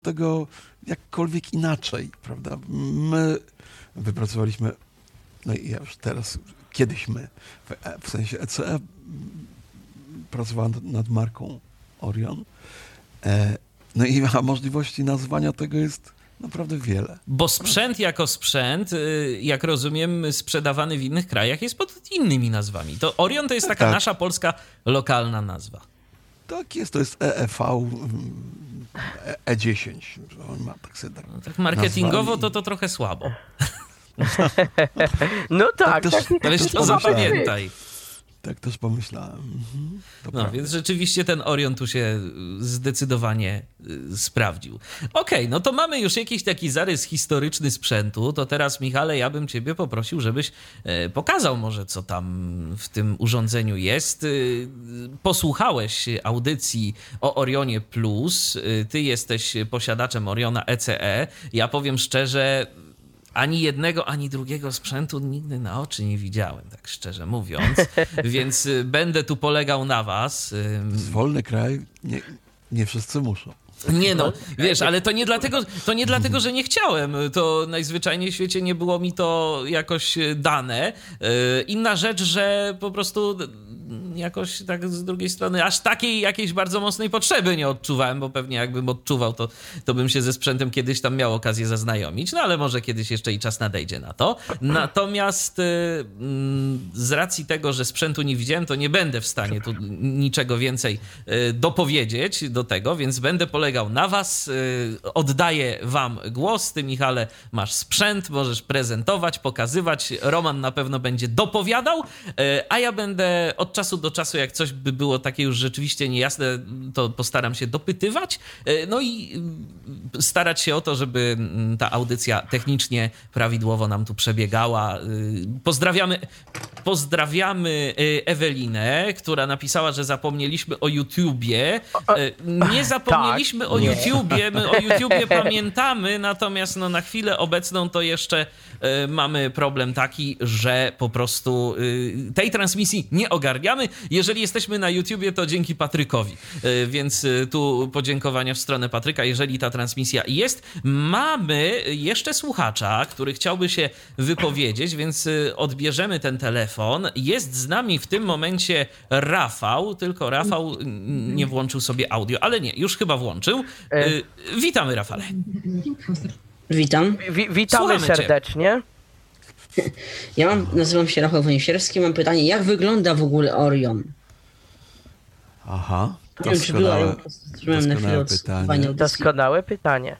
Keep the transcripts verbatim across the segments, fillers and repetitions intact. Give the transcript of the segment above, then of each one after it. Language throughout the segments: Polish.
tego jakkolwiek inaczej, prawda? My wypracowaliśmy, no i ja już teraz, kiedyś my, w, w sensie E C E pracowała nad, nad marką Orion, e, no i a możliwości nazwania tego jest naprawdę wiele. Bo sprzęt jako sprzęt, jak rozumiem, sprzedawany w innych krajach jest pod innymi nazwami. To Orion to jest tak, taka tak. nasza polska lokalna nazwa. Tak jest, to jest E E V E dziesięć. On ma tak sobie tak, tak marketingowo nazwali. to to trochę słabo. No tak, też, tak. Ale też to zapamiętaj. Tak też pomyślałem. Mhm, no prawda. więc rzeczywiście ten Orion tu się zdecydowanie y, sprawdził. Okej, okay, no to mamy już jakiś taki zarys historyczny sprzętu, to teraz Michale, ja bym ciebie poprosił, żebyś y, pokazał może co tam w tym urządzeniu jest. Y, posłuchałeś audycji o Orionie Plus, y, ty jesteś posiadaczem Oriona E C E. Ja powiem szczerze, ani jednego, ani drugiego sprzętu nigdy na oczy nie widziałem, tak szczerze mówiąc, więc będę tu polegał na was. To jest wolny kraj, nie, nie wszyscy muszą. Nie no, wiesz, ale to nie dlatego, to nie dlatego, że nie chciałem. To najzwyczajniej w świecie nie było mi to jakoś dane. Inna rzecz, że po prostu jakoś tak z drugiej strony aż takiej jakiejś bardzo mocnej potrzeby nie odczuwałem, bo pewnie jakbym odczuwał, to, to bym się ze sprzętem kiedyś tam miał okazję zaznajomić, no ale może kiedyś jeszcze i czas nadejdzie na to. Natomiast z racji tego, że sprzętu nie widziałem, to nie będę w stanie tu niczego więcej dopowiedzieć do tego, więc będę polegał na was. Oddaję wam głos. Ty, Michale, masz sprzęt, możesz prezentować, pokazywać. Roman na pewno będzie dopowiadał, a ja będę od czasu do czasu, jak coś by było takie już rzeczywiście niejasne, to postaram się dopytywać. No i starać się o to, żeby ta audycja technicznie prawidłowo nam tu przebiegała. Pozdrawiamy, pozdrawiamy Ewelinę, która napisała, że zapomnieliśmy o YouTubie. Nie zapomnieliśmy tak, o nie. YouTubie, my o YouTubie pamiętamy, natomiast no, na chwilę obecną to jeszcze y, mamy problem taki, że po prostu y, tej transmisji nie ogarniamy. Jeżeli jesteśmy na YouTubie, to dzięki Patrykowi, y, więc y, tu podziękowania w stronę Patryka, jeżeli ta transmisja jest. Mamy jeszcze słuchacza, który chciałby się wypowiedzieć, więc y, odbierzemy ten telefon. Jest z nami w tym momencie Rafał, tylko Rafał y, nie włączył sobie audio, ale nie, już chyba włączył. Y, witamy, Rafale. Witam. Wi- witamy Słuchamy cię. serdecznie. Ja mam, nazywam się Rafał Wojnisiewski, mam pytanie, jak wygląda w ogóle Orion? Aha, Nie wiem, czy była, ja po prostu wstrzymałem na chwilę doskonałe od pytanie. słuchania audycji. Doskonałe pytanie.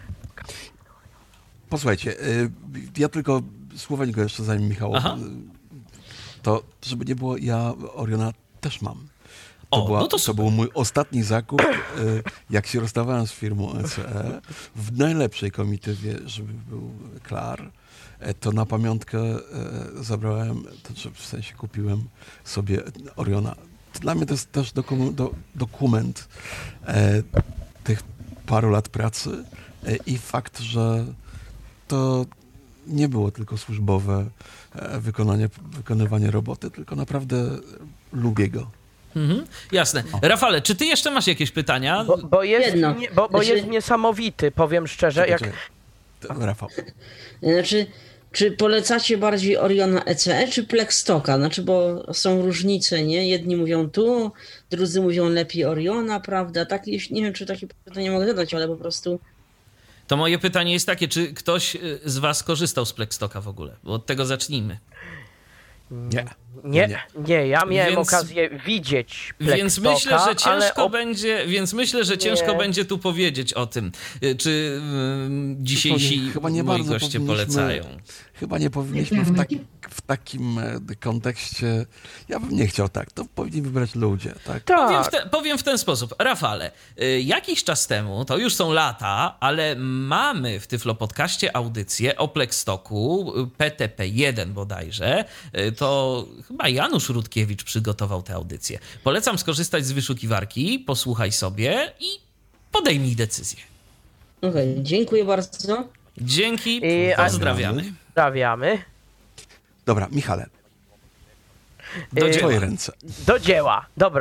Posłuchajcie, y, ja tylko słoweńko jeszcze zanim Michał. Aha. To, żeby nie było, ja Oriona też mam. To, O, była, no to to był mój ostatni zakup, y, jak się rozstawałem z firmą E C E, w najlepszej komitywie, żeby był Klar, e, to na pamiątkę e, zabrałem, to, że w sensie kupiłem sobie Oriona. Dla mnie to jest też dokum, do, dokument e, tych paru lat pracy e, i fakt, że to nie było tylko służbowe e, wykonanie, wykonywanie roboty, tylko naprawdę lubię go. Mhm, jasne. Rafale, czy ty jeszcze masz jakieś pytania? Bo, bo, jest, Jedno. nie, bo, bo Znaczy- jest niesamowity, powiem szczerze. Czekaj, Jak... czekaj. To, Rafał. Znaczy, czy polecacie bardziej Oriona E C E czy Plexstocka? Znaczy, bo są różnice, nie? Jedni mówią tu, drudzy mówią lepiej Oriona, prawda? Tak, nie wiem, czy takie pytanie mogę zadać, ale po prostu... To moje pytanie jest takie, czy ktoś z was korzystał z Plexstocka w ogóle? Bo od tego zacznijmy. Nie. Nie, Nie. nie, ja miałem Więc- okazję widzieć Więc Plexstocka, myślę, że ciężko ale op- będzie, więc myślę, że ciężko Nie. będzie tu powiedzieć o tym, czy ym, dzisiejsi Chyba nie moi bardzo goście powinniśmy- polecają. Chyba nie powinniśmy w, tak, w takim e, kontekście, ja bym nie chciał tak, to powinni wybrać ludzie, tak? Powiem w, tak. te, powiem w ten sposób. Rafale, y, jakiś czas temu, to już są lata, ale mamy w Tyflo Podcaście audycję o Plexstocku, y, P T P jeden bodajże. Y, to chyba Janusz Rutkiewicz przygotował tę audycję. Polecam skorzystać z wyszukiwarki, posłuchaj sobie i podejmij decyzję. Okej, dziękuję bardzo. Dzięki, I- a- pozdrawiamy. Pozdrawiamy. Dobra, Michale, Do Y, dzieła. twoje ręce. Do dzieła, dobra.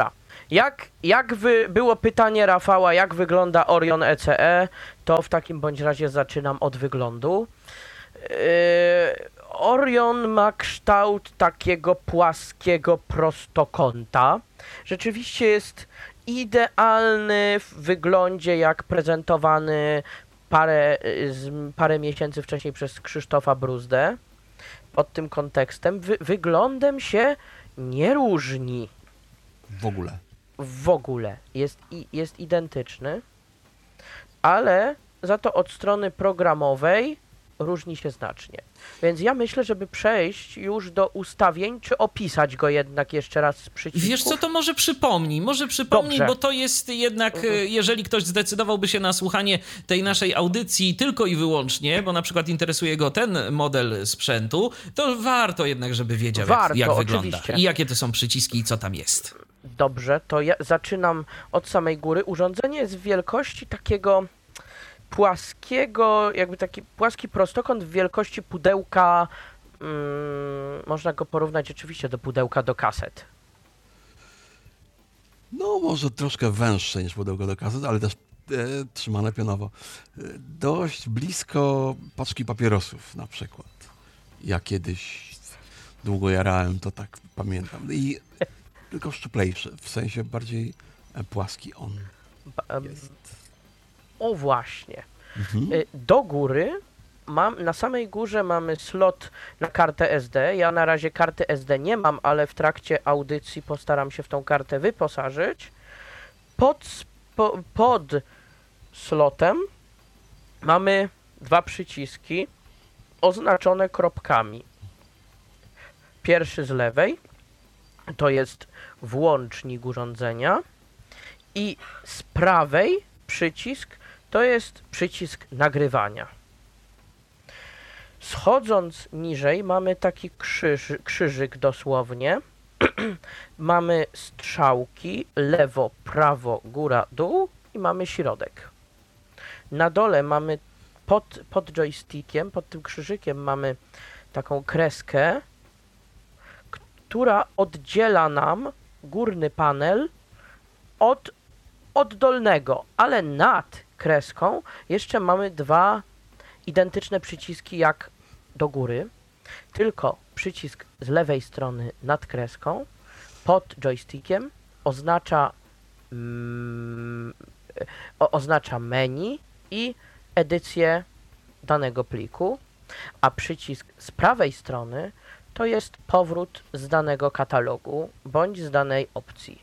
Jak, jak wy, było pytanie Rafała, jak wygląda Orion E C E, to w takim bądź razie zaczynam od wyglądu. Yy, Orion ma kształt takiego płaskiego prostokąta. Rzeczywiście jest idealny w wyglądzie, jak prezentowany parę, z, parę miesięcy wcześniej przez Krzysztofa Bruzdę. Pod tym kontekstem Wy, wyglądem się nie różni. W ogóle. W ogóle. Jest, i, jest identyczny, ale za to od strony programowej różni się znacznie. Więc ja myślę, żeby przejść już do ustawień, czy opisać go jednak jeszcze raz z przycisków. Wiesz co, to może przypomnij, może przypomnij, Dobrze. bo to jest jednak, Mhm. jeżeli ktoś zdecydowałby się na słuchanie tej naszej audycji tylko i wyłącznie, bo na przykład interesuje go ten model sprzętu, to warto jednak, żeby wiedział, Warto, jak, jak wygląda oczywiście. i jakie to są przyciski i co tam jest. Dobrze, to ja zaczynam od samej góry. Urządzenie jest w wielkości takiego płaskiego, jakby taki płaski prostokąt w wielkości pudełka. Mm, można go porównać oczywiście do pudełka do kaset. No, może troszkę węższe niż pudełko do kaset, ale też e, trzymane pionowo. E, dość blisko paczki papierosów na przykład. Ja kiedyś długo jarałem, to tak pamiętam. I tylko szczuplejszy, w sensie bardziej e, płaski on Ba- em, jest. O właśnie. Mhm. Y, Do góry mam, na samej górze mamy slot na kartę S D. Ja na razie karty S D nie mam, ale w trakcie audycji postaram się w tą kartę wyposażyć. Pod, spo, pod slotem mamy dwa przyciski oznaczone kropkami. Pierwszy z lewej to jest włącznik urządzenia i z prawej przycisk to jest przycisk nagrywania. Schodząc niżej mamy taki krzyż, krzyżyk dosłownie. Mamy strzałki lewo, prawo, góra, dół i mamy środek. Na dole mamy pod, pod joystickiem, pod tym krzyżykiem mamy taką kreskę, która oddziela nam górny panel od, od dolnego, ale nad kreską jeszcze mamy dwa identyczne przyciski jak do góry, tylko przycisk z lewej strony nad kreską pod joystickiem oznacza mm, o, oznacza menu i edycję danego pliku, a przycisk z prawej strony to jest powrót z danego katalogu bądź z danej opcji.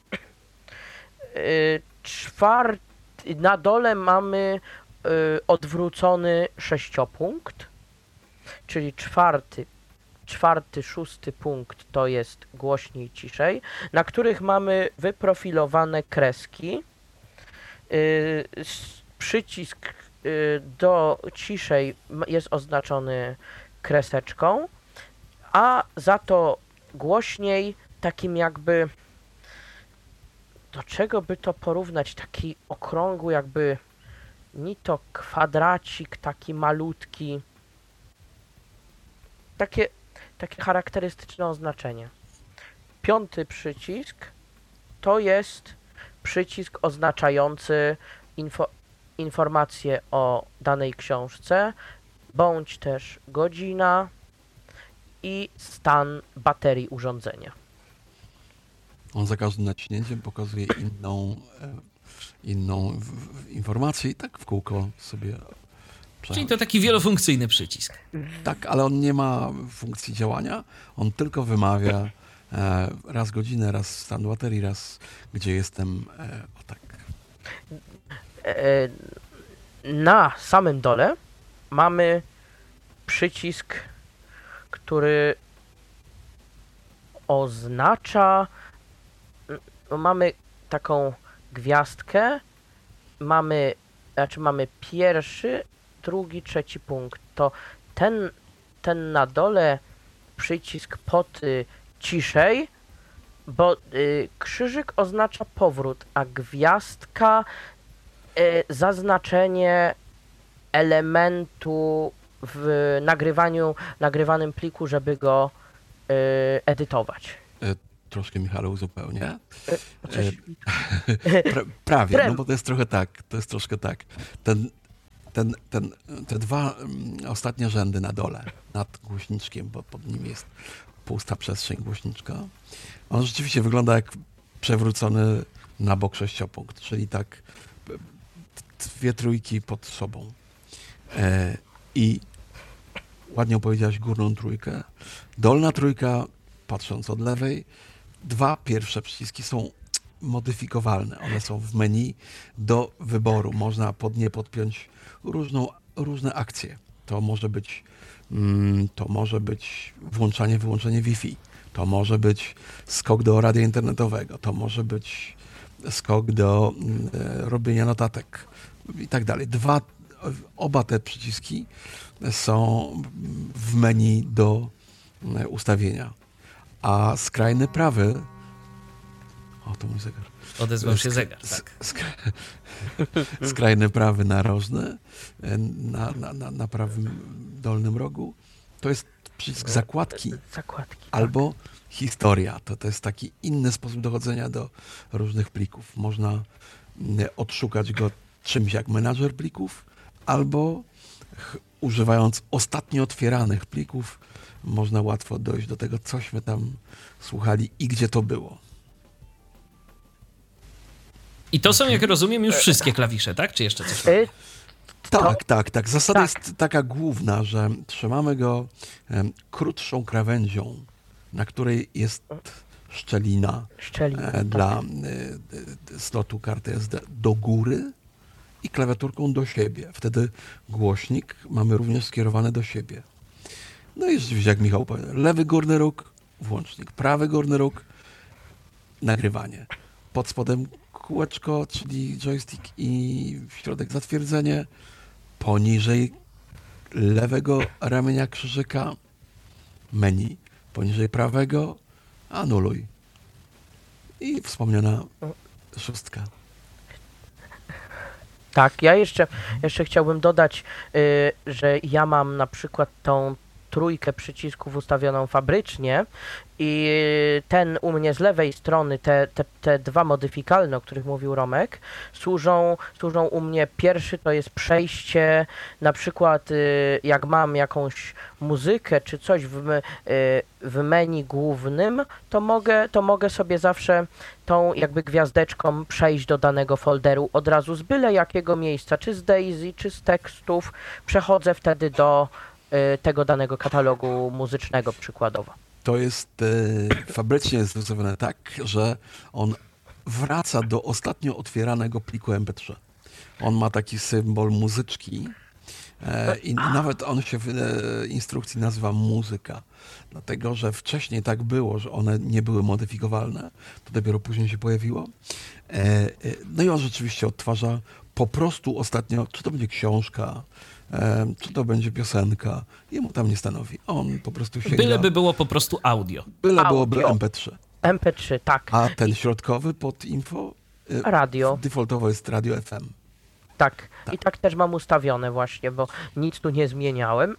Yy, czwart, na dole mamy yy, odwrócony sześciopunkt, czyli czwarty, czwarty, szósty punkt to jest głośniej, ciszej, na których mamy wyprofilowane kreski. Yy, przycisk yy, do ciszej jest oznaczony kreseczką, a za to głośniej takim jakby, do czego by to porównać, taki okrągły jakby, ni to kwadracik taki malutki, takie, takie charakterystyczne oznaczenie. Piąty przycisk to jest przycisk oznaczający info, informacje o danej książce, bądź też godzina i stan baterii urządzenia. On za każdym naciśnięciem pokazuje inną, e, inną w, w informację i tak w kółko sobie Czyli przechodzi. to taki wielofunkcyjny przycisk. Tak, ale on nie ma funkcji działania, on tylko wymawia e, raz godzinę, raz stan baterii, raz gdzie jestem, e, o tak. E, na samym dole mamy przycisk, który oznacza, no mamy taką gwiazdkę, mamy, znaczy mamy pierwszy, drugi, trzeci punkt. To ten, ten na dole przycisk pod y, ciszej, bo y, krzyżyk oznacza powrót, a gwiazdka y, zaznaczenie elementu w nagrywaniu, nagrywanym pliku, żeby go y, edytować. troszkę Michał uzupełnię. E, Coś... pra, prawie, Prem. no bo to jest trochę tak, to jest troszkę tak. Ten, ten, ten, te dwa mm, ostatnie rzędy na dole, nad głośniczkiem, bo pod nim jest pusta przestrzeń głośniczka, on rzeczywiście wygląda jak przewrócony na bok sześciopunkt, czyli tak dwie trójki pod sobą. E, I ładnie opowiedziałaś górną trójkę. Dolna trójka, patrząc od lewej, dwa pierwsze przyciski są modyfikowalne. One są w menu do wyboru. Można pod nie podpiąć różną, różne akcje. To może być, mm, to może być włączanie, wyłączenie Wi-Fi. To może być skok do radia internetowego. To może być skok do e, robienia notatek i tak dalej. Dwa, oba te przyciski są w menu do e, ustawienia. A skrajny prawy... O, to mój zegar. Odezwał się Sk- zegar, sk- tak. sk- Skrajny prawy narożny na, na, na, na prawym dolnym rogu to jest przycisk zakładki Zakładki. albo historia. To, to jest taki inny sposób dochodzenia do różnych plików. Można mm, odszukać go czymś jak menadżer plików, albo ch- używając ostatnio otwieranych plików można łatwo dojść do tego, cośmy tam słuchali i gdzie to było. I to są, jak rozumiem, już wszystkie klawisze, tak? Czy jeszcze coś? Y, Tak, tak, tak. Zasada tak. jest taka główna, że trzymamy go em, krótszą krawędzią, na której jest szczelina Szczelina. e, tak. dla e, e, slotu karty S D do góry i klawiaturką do siebie. Wtedy głośnik mamy również skierowany do siebie. No i rzeczywiście, jak Michał powiedział, lewy górny róg, włącznik, prawy górny róg, nagrywanie. Pod spodem kółeczko, czyli joystick i w środek zatwierdzenie. Poniżej lewego ramienia krzyżyka menu. Poniżej prawego anuluj. I wspomniana szóstka. Tak, ja jeszcze, jeszcze chciałbym dodać, y, że ja mam na przykład tą trójkę przycisków ustawioną fabrycznie i ten u mnie z lewej strony, te, te, te dwa modyfikalne, o których mówił Romek, służą, służą u mnie, pierwszy to jest przejście, na przykład y, jak mam jakąś muzykę czy coś w, me- y, w menu głównym, to mogę, to mogę sobie zawsze tą jakby gwiazdeczką przejść do danego folderu od razu z byle jakiego miejsca, czy z Daisy, czy z tekstów, przechodzę wtedy do y, tego danego katalogu muzycznego przykładowo. To jest e, fabrycznie jest zrobione tak, że on wraca do ostatnio otwieranego pliku em pe trzy. On ma taki symbol muzyczki e, i nawet on się w e, instrukcji nazywa muzyka, dlatego że wcześniej tak było, że one nie były modyfikowalne, to dopiero później się pojawiło. E, e, no i on rzeczywiście odtwarza po prostu ostatnio, czy to będzie książka, e, czy to będzie piosenka, jemu tam nie stanowi. On po prostu sięga... Byleby było po prostu audio. Byle byłoby Audio. em pe trzy. em pe trzy, tak. A ten środkowy pod info y, Radio. defaultowo jest radio F M. Tak. Tak. I tak też mam ustawione właśnie, bo nic tu nie zmieniałem.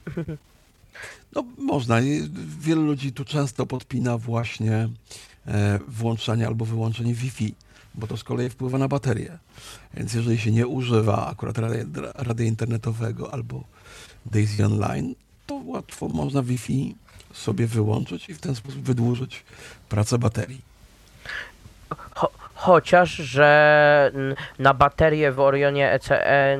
No można. I wielu ludzi tu często podpina właśnie e, włączanie albo wyłączenie Wi-Fi, bo to z kolei wpływa na baterię. Więc jeżeli się nie używa akurat radia, radia internetowego albo Daisy Online, to łatwo można Wi-Fi sobie wyłączyć i w ten sposób wydłużyć pracę baterii. Cho- chociaż, że n- na baterię w Orionie E C E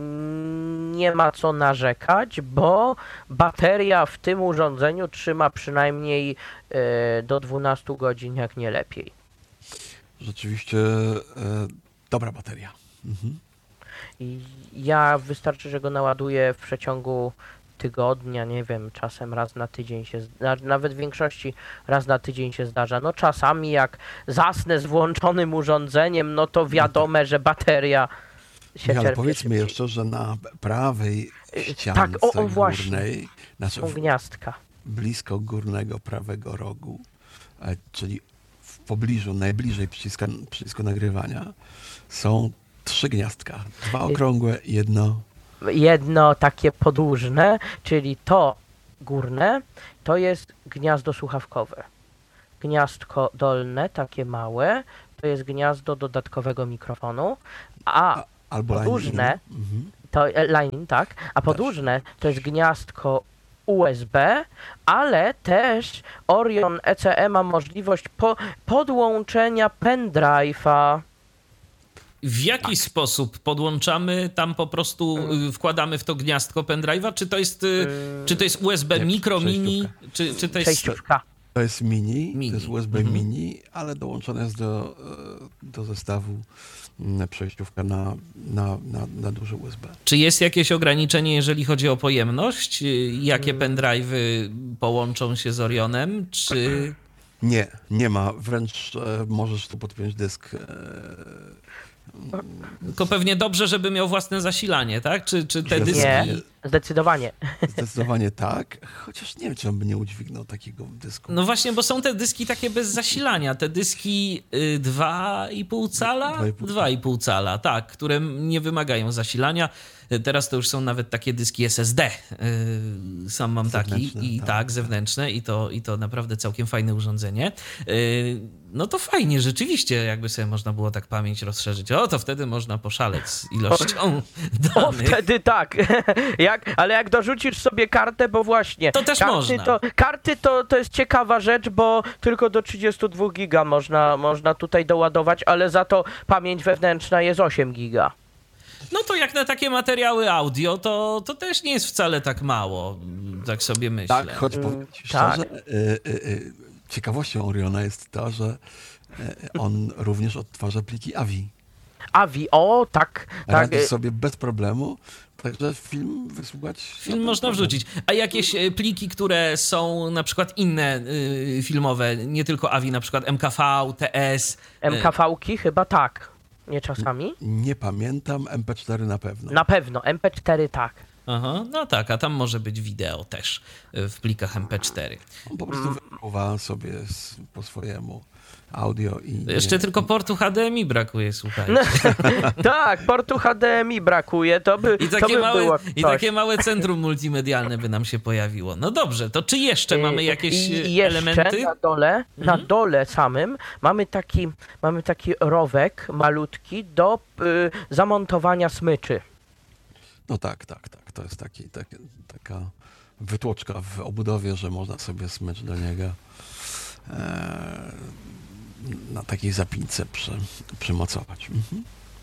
nie ma co narzekać, bo bateria w tym urządzeniu trzyma przynajmniej e, do dwunastu godzin, jak nie lepiej. Rzeczywiście e, dobra bateria. Mhm. I ja wystarczy, że go naładuję w przeciągu tygodnia, nie wiem, czasem raz na tydzień się, zda- nawet w większości raz na tydzień się zdarza. No czasami jak zasnę z włączonym urządzeniem, no to wiadome, że bateria się Nie, ale czerpie powiedzmy szybciej. jeszcze, że na prawej Y, ściance tak, o, o, właśnie. górnej, znaczy Są w, gniazdka. blisko górnego prawego rogu, e, czyli w pobliżu, najbliżej przyciska, przycisku nagrywania, są trzy gniazdka. Dwa okrągłe, jedno... Jedno takie podłużne, czyli to górne, to jest gniazdo słuchawkowe. gniazdko dolne, takie małe, to jest gniazdo dodatkowego mikrofonu, a Albo podłużne, Mhm. to e, line, tak, a podłużne to jest gniazdko U S B, ale też Orion E C E ma możliwość po, podłączenia pendrive'a. W jaki sposób podłączamy tam po prostu, y, wkładamy w to gniazdko pendrive'a? Czy to jest, y, czy to jest U S B Nie, mikro, mini? przejściówka. Czy, czy to jest... Przejściówka. To jest mini, Mini. to jest U S B Mhm. mini, ale dołączone jest do, e, do zestawu mm, przejściówka na, na, na, na duży U S B. Czy jest jakieś ograniczenie, jeżeli chodzi o pojemność? Y, Jakie Mm. pendrive'y połączą się z Orionem? Czy... Nie, nie ma. Wręcz e, możesz tu podpiąć dysk. E, Tylko pewnie dobrze, żeby miał własne zasilanie, tak? Czy, czy te Nie. dyski... Nie, zdecydowanie. zdecydowanie tak, chociaż nie wiem, czy on by nie udźwignął takiego dysku. No właśnie, bo są te dyski takie bez zasilania. Te dyski y, dwa i pół cala? Dwa i pół. dwa i pół cala, tak, które nie wymagają zasilania. Y, Teraz to już są nawet takie dyski S S D. Y, Sam mam taki Zewnętrzne, i tak, tak. zewnętrzne i to, i to naprawdę całkiem fajne urządzenie. Y, No to fajnie, rzeczywiście, jakby sobie można było tak pamięć rozszerzyć. O, to wtedy można poszaleć z ilością O, danych. wtedy tak. jak, ale jak dorzucisz sobie kartę, bo właśnie... To też karty można. To, karty to, to jest ciekawa rzecz, bo tylko do trzydzieści dwa giga można, można tutaj doładować, ale za to pamięć wewnętrzna jest osiem giga. No to jak na takie materiały audio, to, to też nie jest wcale tak mało, tak sobie myślę. Tak, choć Mm, powiem ci tak. szczerze, y, y, y, ciekawością Oriona jest to, że y, on również odtwarza pliki A V I. Avi, o tak, tak. Radzi y, sobie bez problemu, także film wysłuchać... Film można wrzucić. A jakieś e, pliki, które są na przykład inne y, filmowe, nie tylko A V I, na przykład M K V, T S. y, M K V-ki chyba tak. Nie czasami? Nie pamiętam, M P cztery na pewno. Na pewno, M P cztery tak. Aha, no tak, a tam może być wideo też y, w plikach M P cztery. On po prostu wypływa sobie z, po swojemu audio i... nie- Jeszcze tylko portu H D M I brakuje, słuchajcie. tak, portu H D M I brakuje, to by, I to takie, by małe, było I coś. takie małe centrum multimedialne by nam się pojawiło. No dobrze, to czy jeszcze mamy jakieś I y, jeszcze elementy? na dole, na Mhm. dole samym mamy taki, mamy taki rowek malutki do y, zamontowania smyczy. No tak, tak, tak. To jest taki, taki, taka wytłoczka w obudowie, że można sobie smycz do niego e, na takiej zapince przy, przymocować. Mhm.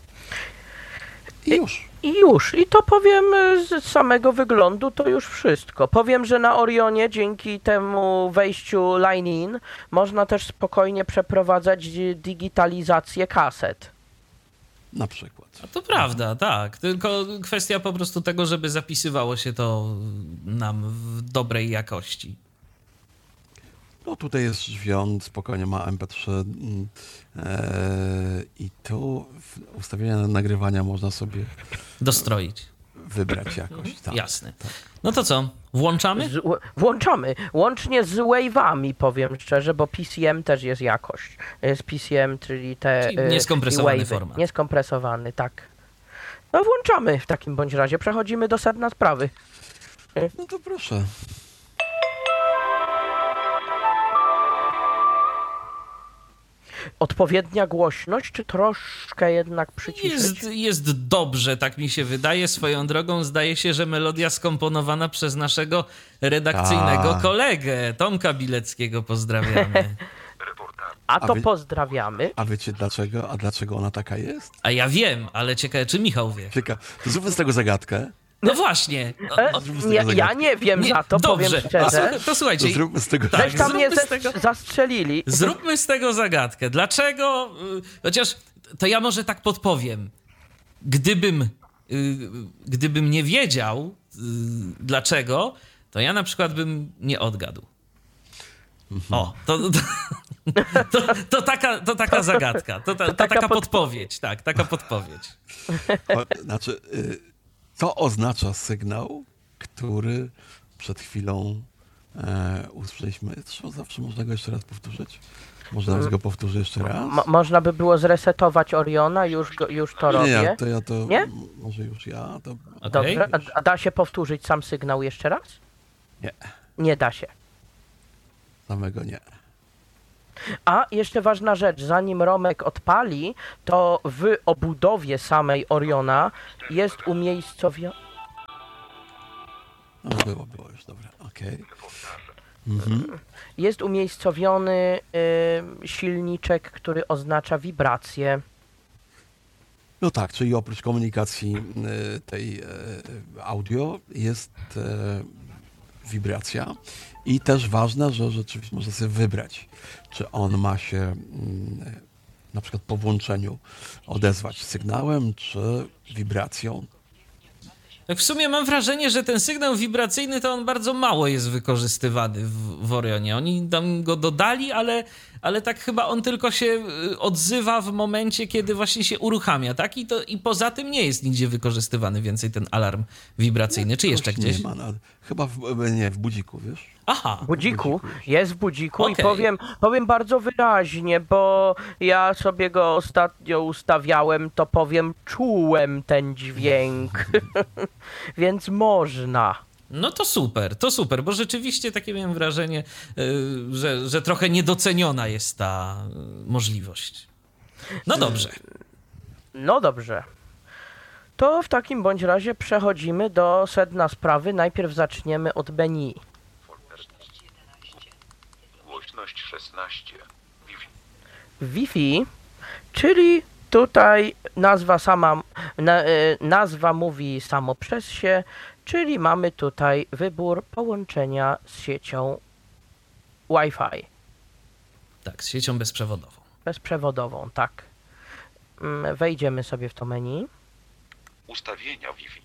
I już. I już, i to powiem y, z samego wyglądu to już wszystko. Powiem, że na Orionie dzięki temu wejściu line-in można też spokojnie przeprowadzać y, digitalizację kaset. Na przykład. A to prawda, tak. Tylko kwestia po prostu tego, żeby zapisywało się to nam w dobrej jakości. No tutaj jest drzwion, spokojnie ma M P trzy mm, e, i tu w ustawienia nagrywania można sobie Dostroić. wybrać jakoś. Tak. Jasne. No to co? Włączamy? Z, włączamy, łącznie z wave'ami powiem szczerze, bo P C M też jest jakość. Jest P C M, czyli te Czyli y, nieskompresowany i wave'y. format. Nieskompresowany, tak. No włączamy w takim bądź razie, przechodzimy do sedna sprawy. No to proszę. Odpowiednia głośność, czy troszkę jednak przyciszyć? Jest, jest dobrze, tak mi się wydaje. Swoją drogą zdaje się, że melodia skomponowana przez naszego redakcyjnego Tak. kolegę, Tomka Bileckiego. Pozdrawiamy. A A to wy- pozdrawiamy. A wiecie dlaczego? A dlaczego ona taka jest? A ja wiem, ale ciekawe, czy Michał wie. Cieka. To zróbmy z tego zagadkę. No właśnie. O, E, o, zróbmy z tego ja, ja zagadkę. nie wiem nie, za to, dobrze. powiem To, szczerze. słucha- to słuchajcie, To zróbmy z tego Tak, Weź tam mnie zróbmy z ze, tego- zastrzelili. zróbmy z tego zagadkę. Dlaczego? y, Chociaż to ja może tak podpowiem. Gdybym, y, gdybym nie wiedział y, dlaczego, to ja na przykład bym nie odgadł. O, to, to, to, to, taka, to taka zagadka. To, ta, to taka taka podpo- podpowiedź. Tak, taka podpowiedź. O, znaczy, y, co oznacza sygnał, który przed chwilą e, usłyszeliśmy? Zresztą zawsze można go jeszcze raz powtórzyć. Można go powtórzyć jeszcze raz? Mo- można by było zresetować Oriona, już, go, już to nie, robię. ja, to ja to... Nie? m- Może już ja, to... Okej. Dobrze, a, a da się powtórzyć sam sygnał jeszcze raz? Nie, Nie da się. samego nie. A jeszcze ważna rzecz, zanim Romek odpali, to w obudowie samej Oriona jest umiejscowiony... No, było, było już, dobra, okej. Mhm. Jest umiejscowiony y, silniczek, który oznacza wibrację. No tak, czyli oprócz komunikacji y, tej y, audio jest y, wibracja i też ważne, że rzeczywiście można sobie wybrać, czy on ma się y, na przykład po włączeniu odezwać sygnałem, czy wibracją. Tak w sumie mam wrażenie, że ten sygnał wibracyjny to on bardzo mało jest wykorzystywany w, w Orionie. Oni tam go dodali, ale, ale tak chyba on tylko się odzywa w momencie, kiedy właśnie się uruchamia, tak? I, to, i poza tym nie jest nigdzie wykorzystywany więcej ten alarm wibracyjny. Czy jeszcze gdzieś? Nie ma, no, chyba w, nie, w budziku, wiesz? Aha. W budziku, jest w budziku Okej. i powiem, powiem bardzo wyraźnie, bo ja sobie go ostatnio ustawiałem, to powiem, czułem ten dźwięk, więc można. No to super, to super, bo rzeczywiście takie miałem wrażenie, yy, że, że trochę niedoceniona jest ta yy, możliwość. No dobrze. No dobrze. To w takim bądź razie przechodzimy do sedna sprawy. Najpierw zaczniemy od menu. Głośność szesnaście. Wi-Fi. Wi-Fi, czyli tutaj nazwa sama, na, y, nazwa mówi samo przez się, czyli mamy tutaj wybór połączenia z siecią Wi-Fi, Tak, z siecią bezprzewodową. bezprzewodową, tak. Mm, Wejdziemy sobie w to menu. Ustawienia Wi-Fi.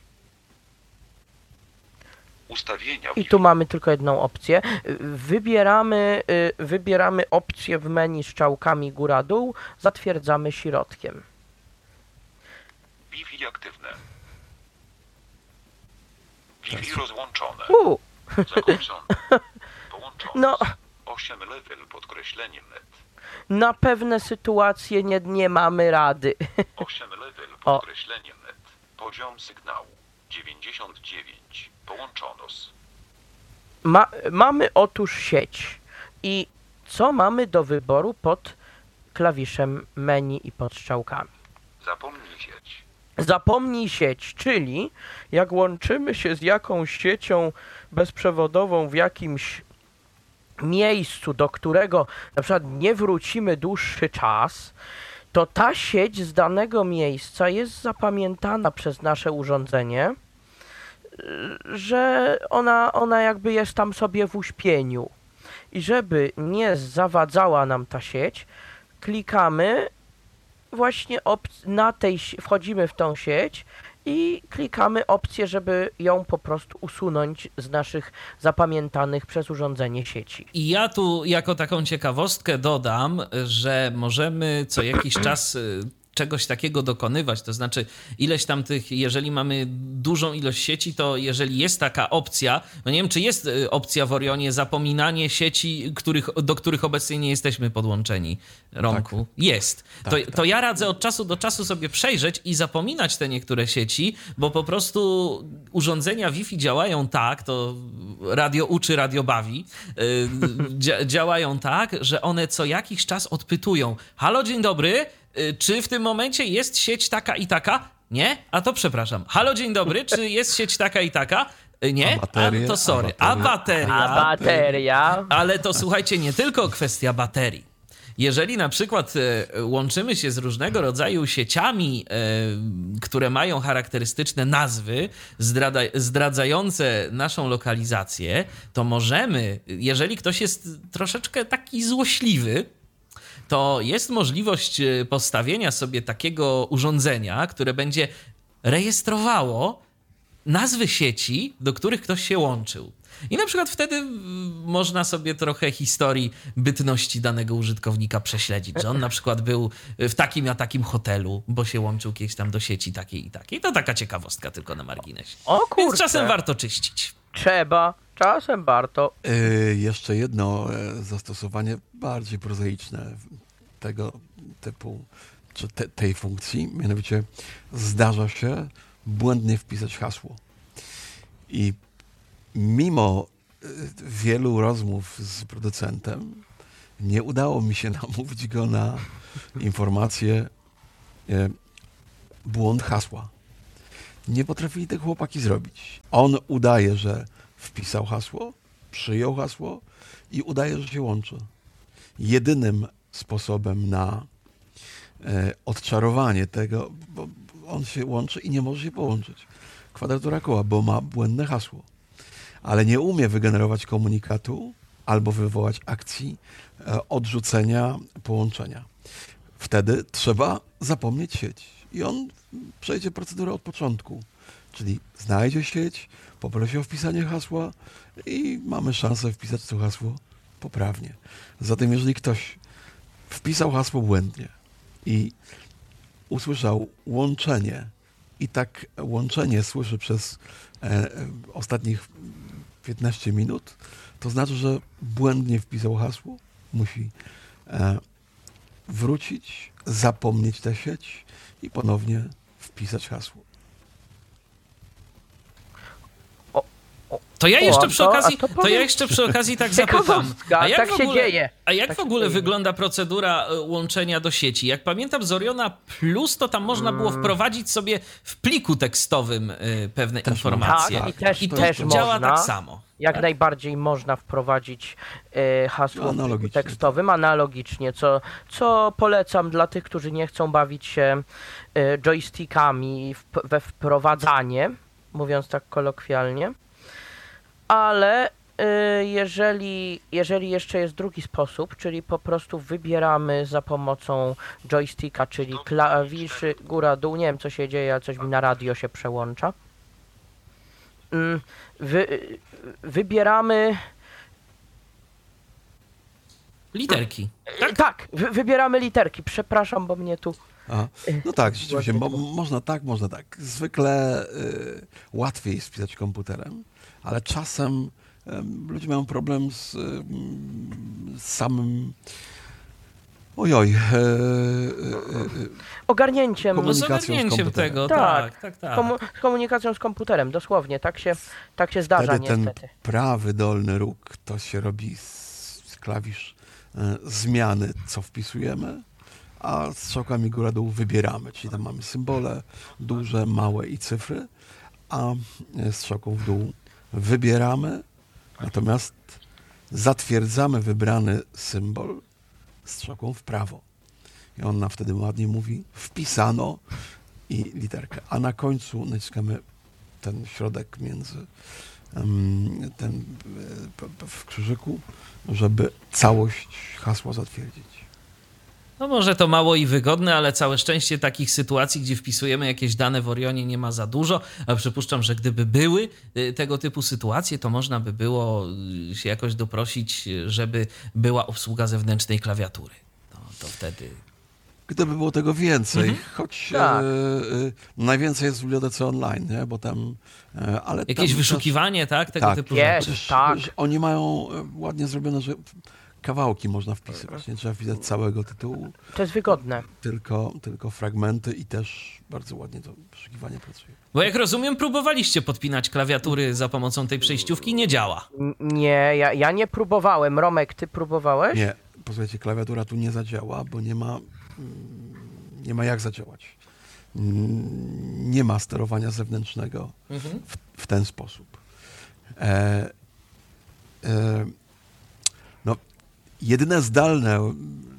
Ustawienia I Wi-Fi. tu mamy tylko jedną opcję. Wybieramy, y, wybieramy opcję w menu strzałkami góra-dół, zatwierdzamy środkiem. Wi-Fi aktywne. Wi-Fi rozłączone. U, Zakończone. Połączone. no, osiem level podkreślenie net. na pewne sytuacje nie, nie mamy rady. osiem level O. podkreślenie net. Poziom sygnału dziewięćdziesiąt dziewięć. Połączono z. Ma, mamy otóż sieć. I co mamy do wyboru pod klawiszem menu i pod strzałkami? Zapomnij sieć. Zapomnij sieć, czyli jak łączymy się z jakąś siecią bezprzewodową w jakimś miejscu, do którego na przykład nie wrócimy dłuższy czas, to ta sieć z danego miejsca jest zapamiętana przez nasze urządzenie, że ona, ona jakby jest tam sobie w uśpieniu. I żeby nie zawadzała nam ta sieć, klikamy właśnie op- na tej, si- wchodzimy w tą sieć i klikamy opcję, żeby ją po prostu usunąć z naszych zapamiętanych przez urządzenie sieci. I ja tu jako taką ciekawostkę dodam, że możemy co jakiś czas y, czegoś takiego dokonywać, to znaczy ileś tam tych, jeżeli mamy dużą ilość sieci, to jeżeli jest taka opcja, no nie wiem, czy jest y, opcja w Orionie zapominanie sieci, których, do których obecnie nie jesteśmy podłączeni, Romku? Tak. Jest. Tak, to, tak. to ja radzę od czasu do czasu sobie przejrzeć i zapominać te niektóre sieci, bo po prostu urządzenia Wi-Fi działają tak, to radio uczy, radio bawi, y, dzia- działają tak, że one co jakiś czas odpytują: halo, dzień dobry, y, czy w tym momencie jest sieć taka i taka? Nie? A to przepraszam. Halo, dzień dobry, czy jest sieć taka i taka? Y, Nie? A baterie? A to sorry. A A bateria? A bateria? Ale to słuchajcie, nie tylko kwestia baterii. Jeżeli na przykład e, łączymy się z różnego rodzaju sieciami, e, które mają charakterystyczne nazwy zdrada, zdradzające naszą lokalizację, to możemy, jeżeli ktoś jest troszeczkę taki złośliwy, to jest możliwość e, postawienia sobie takiego urządzenia, które będzie rejestrowało nazwy sieci, do których ktoś się łączył. I na przykład wtedy mm, można sobie trochę historii bytności danego użytkownika prześledzić, że on na przykład był w takim a takim hotelu, bo się łączył kiedyś tam do sieci takiej i takiej. To taka ciekawostka tylko na marginesie. O kurczę, Więc czasem warto czyścić. trzeba, czasem warto. Y, jeszcze jedno e, zastosowanie bardziej prozaiczne tego typu, czy te, tej funkcji, mianowicie zdarza się błędnie wpisać hasło. I mimo y, wielu rozmów z producentem Nie udało mi się namówić go na informację e, błąd hasła. Nie potrafili tego chłopaki zrobić. On udaje, że wpisał hasło, przyjął hasło i udaje, że się łączy. Jedynym sposobem na e, odczarowanie tego, bo on się łączy i nie może się połączyć. Kwadratura koła, bo ma błędne hasło. Ale nie umie wygenerować komunikatu albo wywołać akcji e, odrzucenia połączenia. Wtedy trzeba zapomnieć sieć. I on przejdzie procedurę od początku. Czyli znajdzie sieć, poprosi o wpisanie hasła i mamy szansę wpisać to hasło poprawnie. Zatem jeżeli ktoś wpisał hasło błędnie i usłyszał łączenie i tak łączenie słyszy przez e, ostatnich piętnaście minut, to znaczy, że błędnie wpisał hasło, musi e, wrócić, zapomnieć tę sieć i ponownie wpisać hasło. To ja jeszcze O, przy to- okazji, a to to powiem- ja jeszcze przy okazji tak zapytam. Ciekawostka, A jak tak w się ogóle, dzieje. A jak Tak w się ogóle dzieje. wygląda procedura e, łączenia do sieci? Jak pamiętam z Oriona Plus, to tam można było Mm. wprowadzić sobie w pliku tekstowym e, pewne Też informacje. Tak, i też- I to też działa można. tak samo. Jak tak? najbardziej można wprowadzić e, hasło w pliku Analogicznie. tekstowym analogicznie, co, co polecam dla tych, którzy nie chcą bawić się e, joystickami w, we wprowadzanie, mówiąc tak kolokwialnie. Ale y, jeżeli, jeżeli jeszcze jest drugi sposób, czyli po prostu wybieramy za pomocą joysticka, czyli klawiszy góra-dół, nie wiem co się dzieje, ale coś mi na radio się przełącza. Mm, Wy, y, wybieramy... Literki. Tak, tak wy, wybieramy literki, przepraszam, bo mnie tu... A, no tak, rzeczywiście, mo, można tak, można tak. Zwykle y, łatwiej spisać komputerem, ale czasem y, ludzie mają problem z, y, z samym ojoj, y, y, y, Ogarnięciem, No z Komunikacją z ogarnięciem komputerem. tego, Tak. tak, tak, tak. komu, z komunikacją z komputerem, dosłownie, tak się, tak się zdarza wtedy ten niestety. prawy dolny róg to się robi z, z klawisz y, zmiany, co wpisujemy, a strzałkami góra-dół wybieramy, czyli tam mamy symbole duże, małe i cyfry, a y, strzałką w dół wybieramy, natomiast zatwierdzamy wybrany symbol strzałką w prawo. I ona wtedy ładnie mówi wpisano i literkę, a na końcu naciskamy ten środek między um, ten y, p- p- w krzyżyku, żeby całość hasła zatwierdzić. No może to mało i wygodne, ale całe szczęście takich sytuacji, gdzie wpisujemy jakieś dane w Orionie, nie ma za dużo, a przypuszczam, że gdyby były y, tego typu sytuacje, to można by było y, się jakoś doprosić, y, żeby była obsługa zewnętrznej klawiatury. No to wtedy... Gdyby było tego więcej, Mhm. choć Tak. e, e, najwięcej jest w Bibliotece Online, nie? Bo tam... E, ale Jakieś tam wyszukiwanie, tak? Tego tak, typu jest. rzeczy. Też, tak. też oni mają e, ładnie zrobione, że kawałki można wpisywać, nie trzeba wpisać całego tytułu, To jest wygodne. tylko, tylko fragmenty i też bardzo ładnie to wyszukiwanie pracuje. Bo jak rozumiem, próbowaliście podpinać klawiatury za pomocą tej przejściówki, nie działa. N- Nie, ja, ja nie próbowałem. Romek, ty próbowałeś? Nie, posłuchajcie, klawiatura tu nie zadziała, bo nie ma, mm, nie ma jak zadziałać. Mm, Nie ma sterowania zewnętrznego Mhm. w, w ten sposób. E, e, no, jedyne zdalne,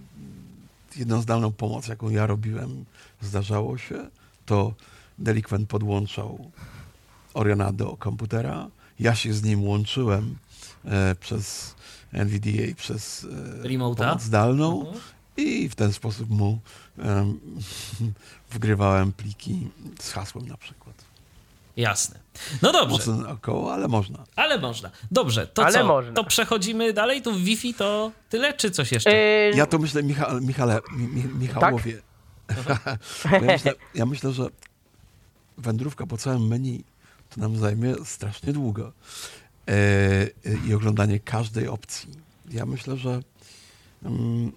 jedną zdalną pomoc, jaką ja robiłem, zdarzało się, to delikwent podłączał Oriona do komputera, ja się z nim łączyłem e, przez N V D A, przez e, Remote'a? pomoc zdalną Mhm. i w ten sposób mu em, wgrywałem pliki z hasłem na przykład. Jasne. No dobrze, Mocno naokoło, ale można. ale można. Dobrze, to Ale co? można. To przechodzimy dalej, tu w Wi-Fi to tyle, czy coś jeszcze? Yy, Ja to myślę, Micha, Michale, Mi, Mi, Michałowie, ja, myślę, ja myślę, że wędrówka po całym menu to nam zajmie strasznie długo e, e, i oglądanie każdej opcji. Ja myślę, że mm,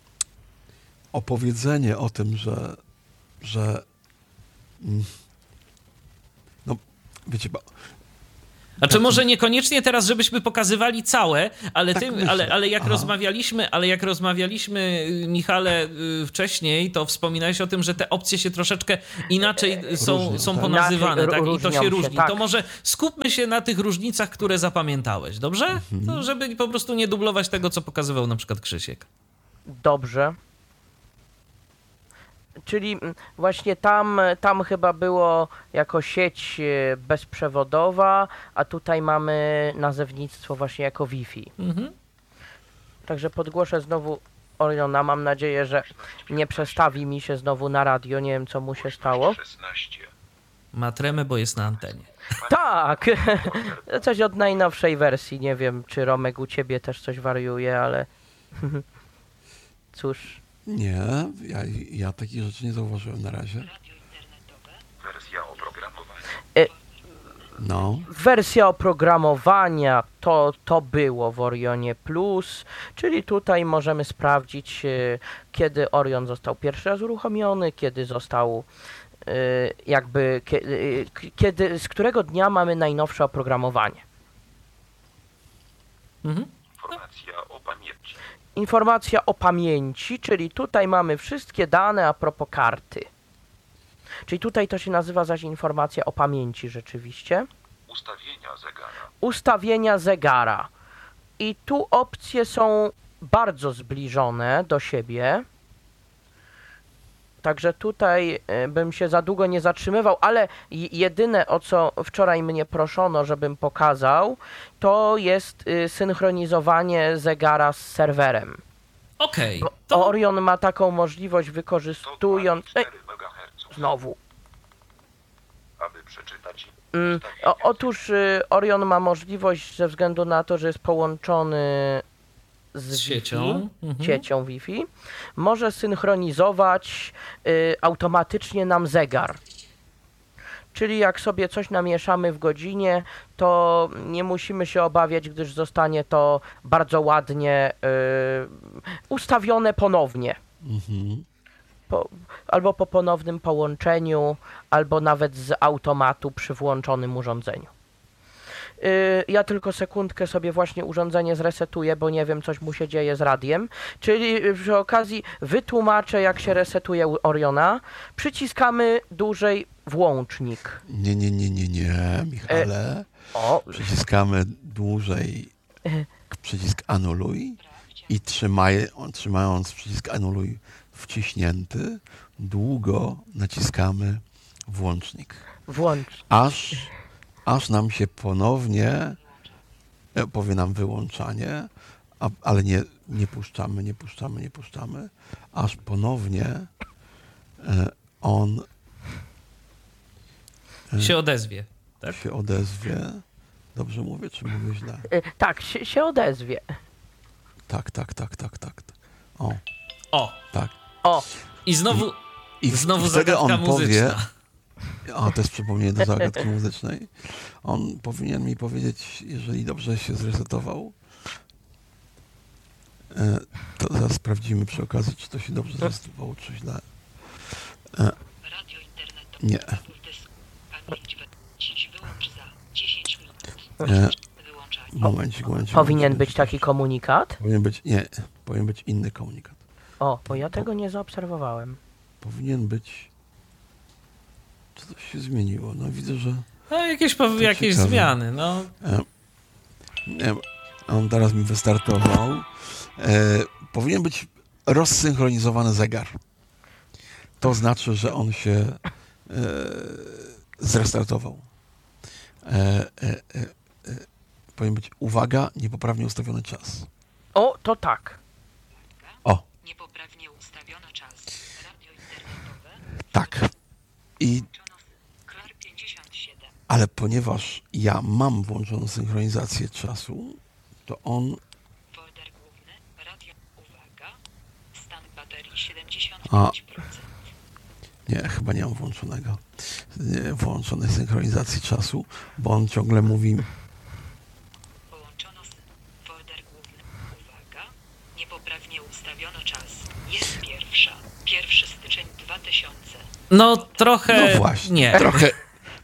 opowiedzenie o tym, że, że mm, no wiecie, bo Znaczy może niekoniecznie teraz, żebyśmy pokazywali całe, ale, Tak tym, myślę. ale, ale jak Aha. rozmawialiśmy, ale jak rozmawialiśmy, Michale, y, wcześniej, to wspominałeś o tym, że te opcje się troszeczkę inaczej są, Różnią, są tak. ponazywane, Inaczej tak? I to różnią się się, różni. tak. To może skupmy się na tych różnicach, które zapamiętałeś, dobrze? Mhm. To żeby po prostu nie dublować tego, co pokazywał na przykład Krzysiek. Dobrze. Czyli mm, właśnie tam, tam chyba było jako sieć e, bezprzewodowa, a tutaj mamy nazewnictwo właśnie jako Wi-Fi. Mhm. Także podgłoszę znowu Oriona. Mam nadzieję, że nie przestawi mi się znowu na radio. Nie wiem, co mu się stało. szesnaście. Ma tremę, bo jest na antenie. Tak! Coś od najnowszej wersji. Nie wiem, czy Romek u ciebie też coś wariuje, ale cóż. Nie, ja, ja takich rzeczy nie zauważyłem na razie. Wersja oprogramowania. No, Wersja oprogramowania to, to było w Orionie Plus, czyli tutaj możemy sprawdzić, e, kiedy Orion został pierwszy raz uruchomiony, kiedy został e, jakby, kie- e, k- kiedy, z którego dnia mamy najnowsze oprogramowanie. Mhm. Informacja o pamięci. Informacja o pamięci, czyli tutaj mamy wszystkie dane a propos karty. Czyli tutaj to się nazywa zaś informacja o pamięci rzeczywiście. Ustawienia zegara. Ustawienia zegara. I tu opcje są bardzo zbliżone do siebie. Także tutaj e, bym się za długo nie zatrzymywał, ale j- jedyne, o co wczoraj mnie proszono, żebym pokazał, to jest y, synchronizowanie zegara z serwerem. Okej, Bo to Orion ma taką możliwość wykorzystując... Ej, cztery megaherców. znowu. Aby przeczytać Mm, ustawienia o, otóż y, Orion ma możliwość, ze względu na to, że jest połączony z, z Wi-Fi, siecią. Mhm. siecią Wi-Fi, może synchronizować y, automatycznie nam zegar. Czyli jak sobie coś namieszamy w godzinie, to nie musimy się obawiać, gdyż zostanie to bardzo ładnie y, ustawione ponownie. mhm. Po, albo po ponownym połączeniu, albo nawet z automatu przy włączonym urządzeniu. Yy, ja tylko sekundkę sobie właśnie urządzenie zresetuję, bo nie wiem, coś mu się dzieje z radiem. Czyli przy okazji wytłumaczę, jak się resetuje u Oriona. Przyciskamy dłużej włącznik. Nie, nie, nie, nie, nie, Michale. O, Przyciskamy dłużej przycisk anuluj i trzymaj, trzymając przycisk anuluj wciśnięty, długo naciskamy włącznik. włącz. Aż, aż nam się ponownie e, powie nam wyłączanie, a, ale nie, nie puszczamy, nie puszczamy, nie puszczamy, aż ponownie e, on się odezwie. Tak? się odezwie. Dobrze mówię, czy mówię źle? Yy, tak, się, się odezwie. Tak, tak, tak, tak, tak. O, O, tak. O, i znowu, I w- znowu wtedy zagadka on powie, muzyczna. o, to jest przypomnienie do zagadki muzycznej. On powinien mi powiedzieć, jeżeli dobrze się zresetował, e, to zaraz sprawdzimy przy okazji, czy to się dobrze zresetowało, czy źle. E, Radio internetowe. nie. Dysk. Pamięć wyłączyć. Wyłącz za dziesięć minut. E, Wyłączanie. momencik, momencik. powinien momencik. być taki komunikat? Powinien być, nie, powinien być inny komunikat. O, bo ja tego nie zaobserwowałem. Powinien być, co to się zmieniło? No widzę, że No, jakieś, po, jakieś ciekawe. zmiany, no. E, nie, on teraz mi wystartował. E, powinien być rozsynchronizowany zegar. To znaczy, że on się e, zrestartował. E, e, e, e, powinien być, uwaga, niepoprawnie ustawiony czas. O, to tak. O, Niepoprawnie ustawiony czas. Radio internetowe. tak. I, Włączono Klar pięćdziesiąt siedem. ale ponieważ ja mam włączoną synchronizację czasu, to on Folder główny. Radio. Uwaga. Stan baterii siedemdziesiąt A. pięć procent. Nie, chyba nie mam włączonego, nie, włączonej synchronizacji czasu, bo on ciągle mówi, Połączono z folder główny. Uwaga. Niepoprawnie ustawiono czas. Jest pierwsza. pierwszy styczeń dwa tysiące. No trochę no właśnie, nie. trochę,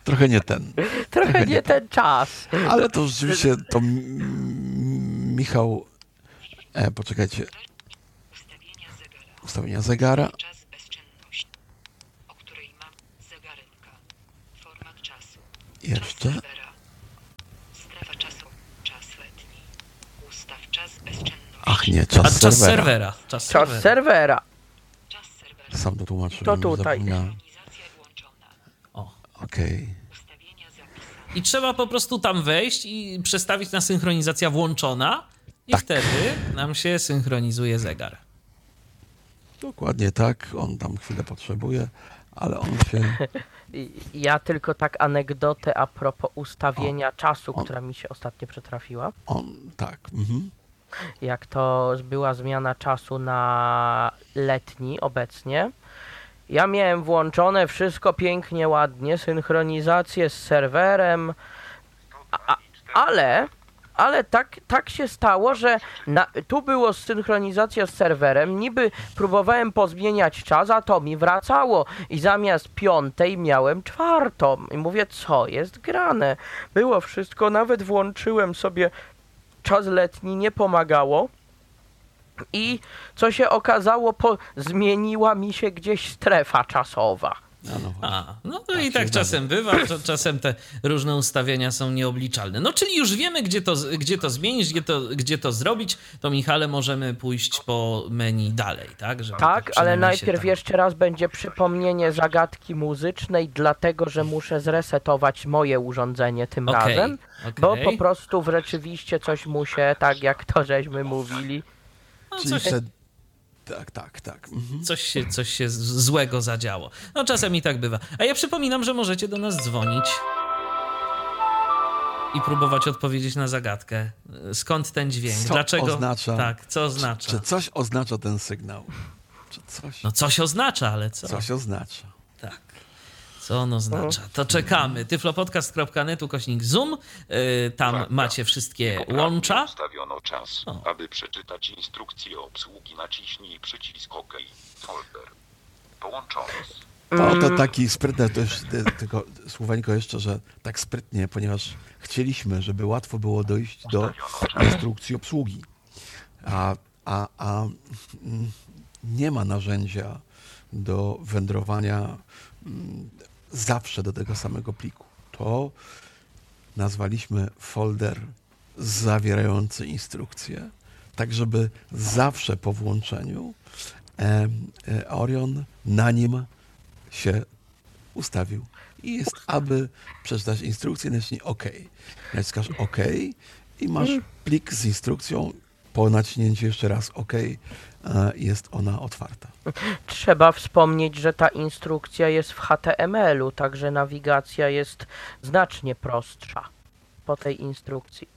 trochę nie ten. Trochę Trochę nie nie ten czas. Ale to rzeczywiście to M- Michał, e, poczekajcie, Ustawienia zegara. ustawienia zegara. Czas bezczynności, o której mam zegarynka. Format czasu. Jeszcze. Czas serwera. Strefa czasu. Czas letni. Ustaw czas bezczynności. Ach nie, A czas czas serwera. serwera. Czas Czas serwera. serwera. Czas serwera. Sam to tłumaczyłem. To tutaj. zapomniałem. Synchronizacja włączona. O. Okej. Ustawienia zapisane. I trzeba po prostu tam wejść i przestawić na synchronizacja włączona i Tak. wtedy nam się synchronizuje zegar. Dokładnie tak. On tam chwilę potrzebuje, ale on się... I- Ja tylko tak anegdotę a propos ustawienia czasu, o. która mi się ostatnio przytrafiła. On, tak. Mhm. Jak to była zmiana czasu na letni obecnie. Ja miałem włączone wszystko pięknie, ładnie, synchronizację z serwerem, a, a, ale, ale tak, tak się stało, że na, tu było synchronizacja z serwerem, niby próbowałem pozmieniać czas, a to mi wracało i zamiast piątej miałem czwartą i mówię, co jest grane? Było wszystko, nawet włączyłem sobie czas letni, nie pomagało. I co się okazało, po, zmieniła mi się gdzieś strefa czasowa. A, no właśnie. A, no to Tak i się tak zdarza. czasem bywa, to czasem te różne ustawienia są nieobliczalne. No czyli już wiemy, gdzie to, gdzie to zmienić, gdzie to, gdzie to zrobić, to Michale możemy pójść po menu dalej, tak? Żeby Tak, ale przynajmniej się najpierw tam- jeszcze raz będzie przypomnienie zagadki muzycznej, dlatego że muszę zresetować moje urządzenie tym Okej, razem, bo okej. po prostu w rzeczywiście coś muszę, tak jak to żeśmy mówili. No, Czyli coś, przed... Tak, tak, tak. Mhm. coś, się, coś się z- złego zadziało. No czasem i tak bywa. A ja przypominam, że możecie do nas dzwonić i próbować odpowiedzieć na zagadkę. Skąd ten dźwięk? Co Dlaczego? oznacza- Tak, co oznacza? Czy coś oznacza ten sygnał? Czy coś, No coś oznacza, ale co? coś oznacza? Tak. Co on oznacza? To czekamy. tyflopodcast kropka net ukośnik zoom. Yy, tam Uwaga. macie wszystkie Poprawnie łącza. Ustawiono czas. O. Aby przeczytać instrukcję obsługi, naciśnij przycisk OK. Folder. Połączono z... To, to taki sprytne, to już ty- tylko słoweńko jeszcze, że tak sprytnie, ponieważ chcieliśmy, żeby łatwo było dojść do instrukcji obsługi. A, a, a mm, nie ma narzędzia do wędrowania mm, zawsze do tego samego pliku. To nazwaliśmy folder zawierający instrukcje, tak żeby zawsze po włączeniu e, e, Orion na nim się ustawił. I jest, aby przeczytać instrukcję, naciśnij OK. Naciskasz OK i masz plik z instrukcją. Po naciśnięciu jeszcze raz OK e, jest ona otwarta. Trzeba wspomnieć, że ta instrukcja jest w H T M L u, także nawigacja jest znacznie prostsza po tej instrukcji.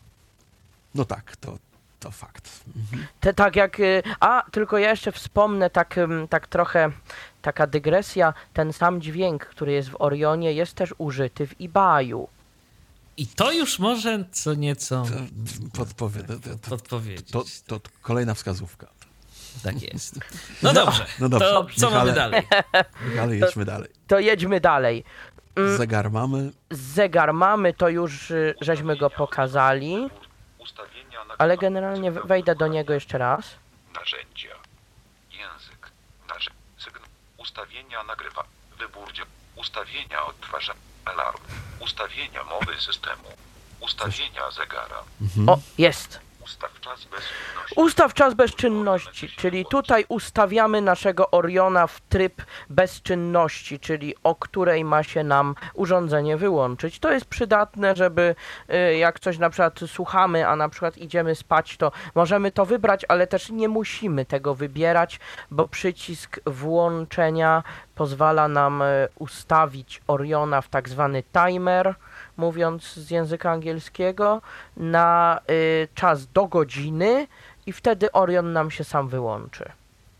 No tak, to, to fakt. Mhm. Te, tak jak, y, a tylko ja jeszcze wspomnę, tak, ym, tak trochę, taka dygresja, ten sam dźwięk, który jest w Orionie, jest też użyty w eBayu. I to już może co nieco To, podpowie, to, to, to, podpowiedzieć. to, to kolejna wskazówka. Tak jest. No dobrze, no dobrze. to co mamy Michale. dalej? Ale jedźmy dalej. To jedźmy dalej. Zegar mamy. Zegar mamy, to już y, żeśmy go pokazali, Ustawienia na... ale generalnie w- wejdę do niego jeszcze raz. Narzędzia. Język. Narzędzia. Sygnał. Ustawienia nagrywa. Wybór dzieł. Ustawienia odtwarza. Alarm. Ustawienia mowy systemu. Ustawienia zegara. O, jest. Ustaw czas bez czynności. Ustaw czas bezczynności, czyli tutaj ustawiamy naszego Oriona w tryb bezczynności, czyli o której ma się nam urządzenie wyłączyć. To jest przydatne, żeby y, jak coś na przykład słuchamy, a na przykład idziemy spać, to możemy to wybrać, ale też nie musimy tego wybierać, bo przycisk włączenia pozwala nam y, ustawić Oriona w tak zwany timer, mówiąc z języka angielskiego, na y, czas do godziny i wtedy Orion nam się sam wyłączy.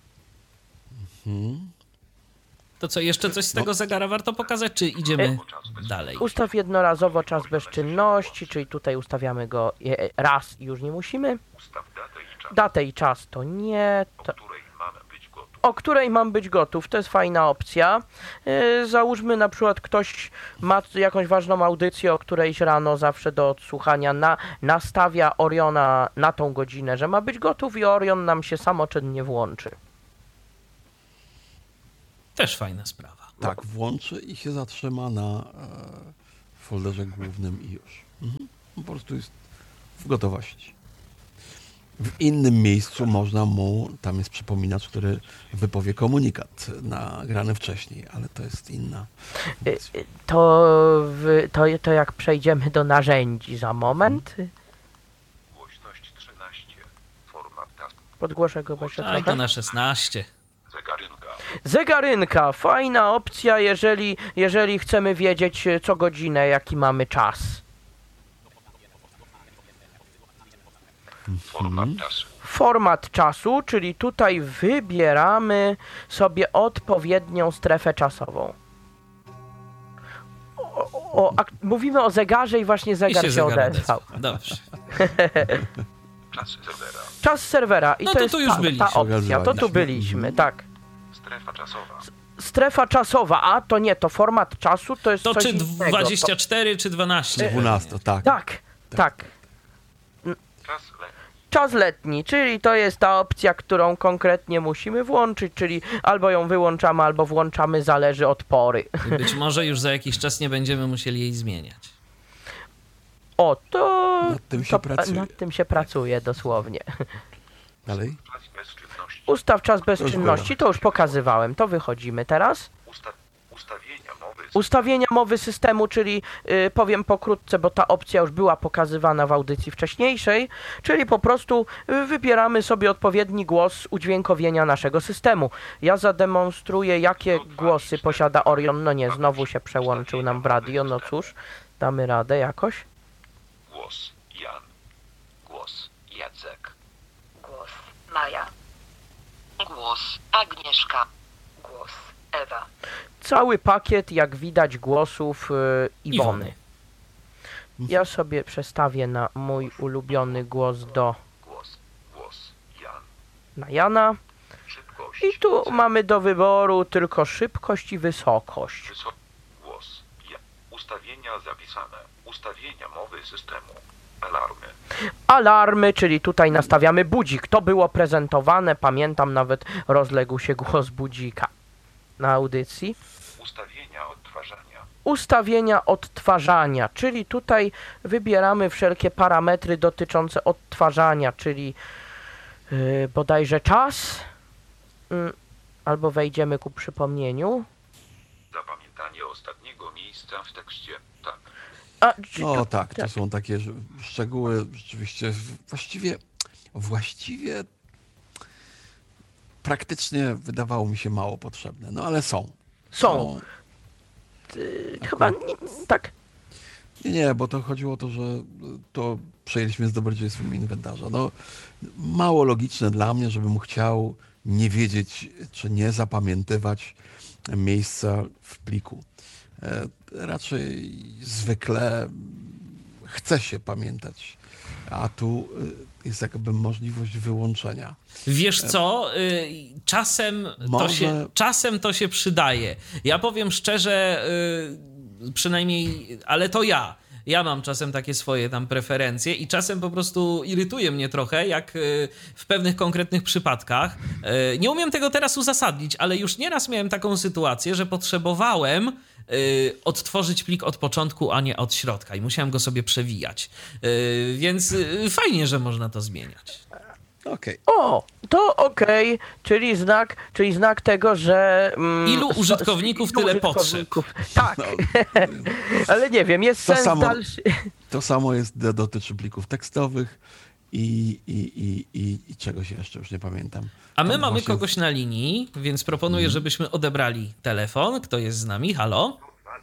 Hmm. To co, jeszcze coś z tego zegara warto pokazać, czy idziemy dalej? Ustaw jednorazowo czas bezczynności, czyli tutaj ustawiamy go je- raz i już nie musimy. Ustaw datę i czas, Datę i czas to nie. o To, której mamy być gotowi. o której mam być gotów. To jest fajna opcja. Yy, załóżmy na przykład ktoś ma jakąś ważną audycję o którejś rano zawsze do odsłuchania, na, nastawia Oriona na tą godzinę, że ma być gotów i Orion nam się samoczynnie włączy. Też fajna sprawa. Tak, włączy i się zatrzyma na e, folderze głównym i już. Mhm. Po prostu jest w gotowości. W innym miejscu można mu, tam jest przypominacz, który wypowie komunikat nagrany wcześniej, ale to jest inna funkcja. To, w, to, to jak przejdziemy do narzędzi za moment. Głośność trzynaście. Format task. Podgłoszę go jeszcze Daj to trochę. na szesnaście. Zegarynka. Zegarynka, fajna opcja, jeżeli, jeżeli chcemy wiedzieć co godzinę, jaki mamy czas. Format czasu. Format czasu, czyli tutaj wybieramy sobie odpowiednią strefę czasową. O, o, a, mówimy o zegarze i właśnie I zegar się, zegar odezwał. odezwał. Dobrze. Czas serwera. Czas serwera i No to to jest tu już ta, byliśmy. ta opcja, to tu byliśmy, tak. Strefa czasowa. Strefa czasowa, a to nie, to format czasu to jest To coś czy innego. dwadzieścia cztery, czy dwanaście? dwanaście, tak. Tak, tak. Czas letni. Czas letni, czyli to jest ta opcja, którą konkretnie musimy włączyć, czyli albo ją wyłączamy, albo włączamy, zależy od pory. I być może już za jakiś czas nie będziemy musieli jej zmieniać. O, to... Nad tym się to, pracuje. Nad tym się pracuje, dosłownie. Dalej? Czas bezczynności. Ustaw czas bez To już czynności, to już pokazywałem, to wychodzimy teraz. Usta ustawienia mowy. Ustawienia mowy systemu, czyli y, powiem pokrótce, bo ta opcja już była pokazywana w audycji wcześniejszej, czyli po prostu y, wybieramy sobie odpowiedni głos udźwiękowienia naszego systemu. Ja zademonstruję, jakie głosy posiada Orion. No nie, znowu się przełączył nam w radio, no cóż, damy radę jakoś. Głos Jan. Głos Jacek. Głos Maja. Głos Agnieszka. Głos Ewa. Cały pakiet, jak widać, głosów y, Iwony. Iwony. Ja sobie przestawię na mój ulubiony głos do Głos. Głos Jan. na Jana. Szybkość. I tu C. mamy do wyboru tylko szybkość i wysokość. Wysok. Głos Jan. Ustawienia zapisane. Ustawienia mowy systemu. Alarmy. Alarmy, czyli tutaj nastawiamy budzik. To było prezentowane, pamiętam, nawet rozległ się głos budzika na audycji. Ustawienia odtwarzania. Ustawienia odtwarzania, czyli tutaj wybieramy wszelkie parametry dotyczące odtwarzania, czyli yy, bodajże czas, yy, albo wejdziemy ku przypomnieniu. Zapamiętanie ostatniego miejsca w tekście. Tak. A, czy No to- tak, to są takie że- szczegóły rzeczywiście właściwie właściwie praktycznie wydawało mi się mało potrzebne, no ale są. Są. Chyba nie, tak. Nie, nie, bo to chodziło o to, że to przejęliśmy z dobrodziejstwem inwentarza. No, mało logiczne dla mnie, żebym chciał nie wiedzieć, czy nie zapamiętywać miejsca w pliku. E, raczej zwykle chce się pamiętać, a tu y, jest jakby możliwość wyłączenia. Wiesz co, y, czasem to, Może- się, czasem to się przydaje. Ja powiem szczerze, y, przynajmniej, ale to ja. Ja mam czasem takie swoje tam preferencje i czasem po prostu irytuje mnie trochę, jak y, w pewnych konkretnych przypadkach. Y, Nie umiem tego teraz uzasadnić, ale już nieraz miałem taką sytuację, że potrzebowałem y, odtworzyć plik od początku, a nie od środka i musiałem go sobie przewijać. Y, Więc y, fajnie, że można to zmieniać. Okej. O, to okej, czyli znak, czyli znak tego, że... Mm, Ilu so- użytkowników, ilu tyle użytkowników. Tak, ale nie wiem, jest To sens samo. dalszy... To samo jest, dotyczy plików tekstowych i, i, i, i, i czegoś jeszcze, już nie pamiętam. A my Tam mamy właśnie- kogoś na linii, więc proponuję, żebyśmy odebrali telefon. Kto jest z nami? Halo?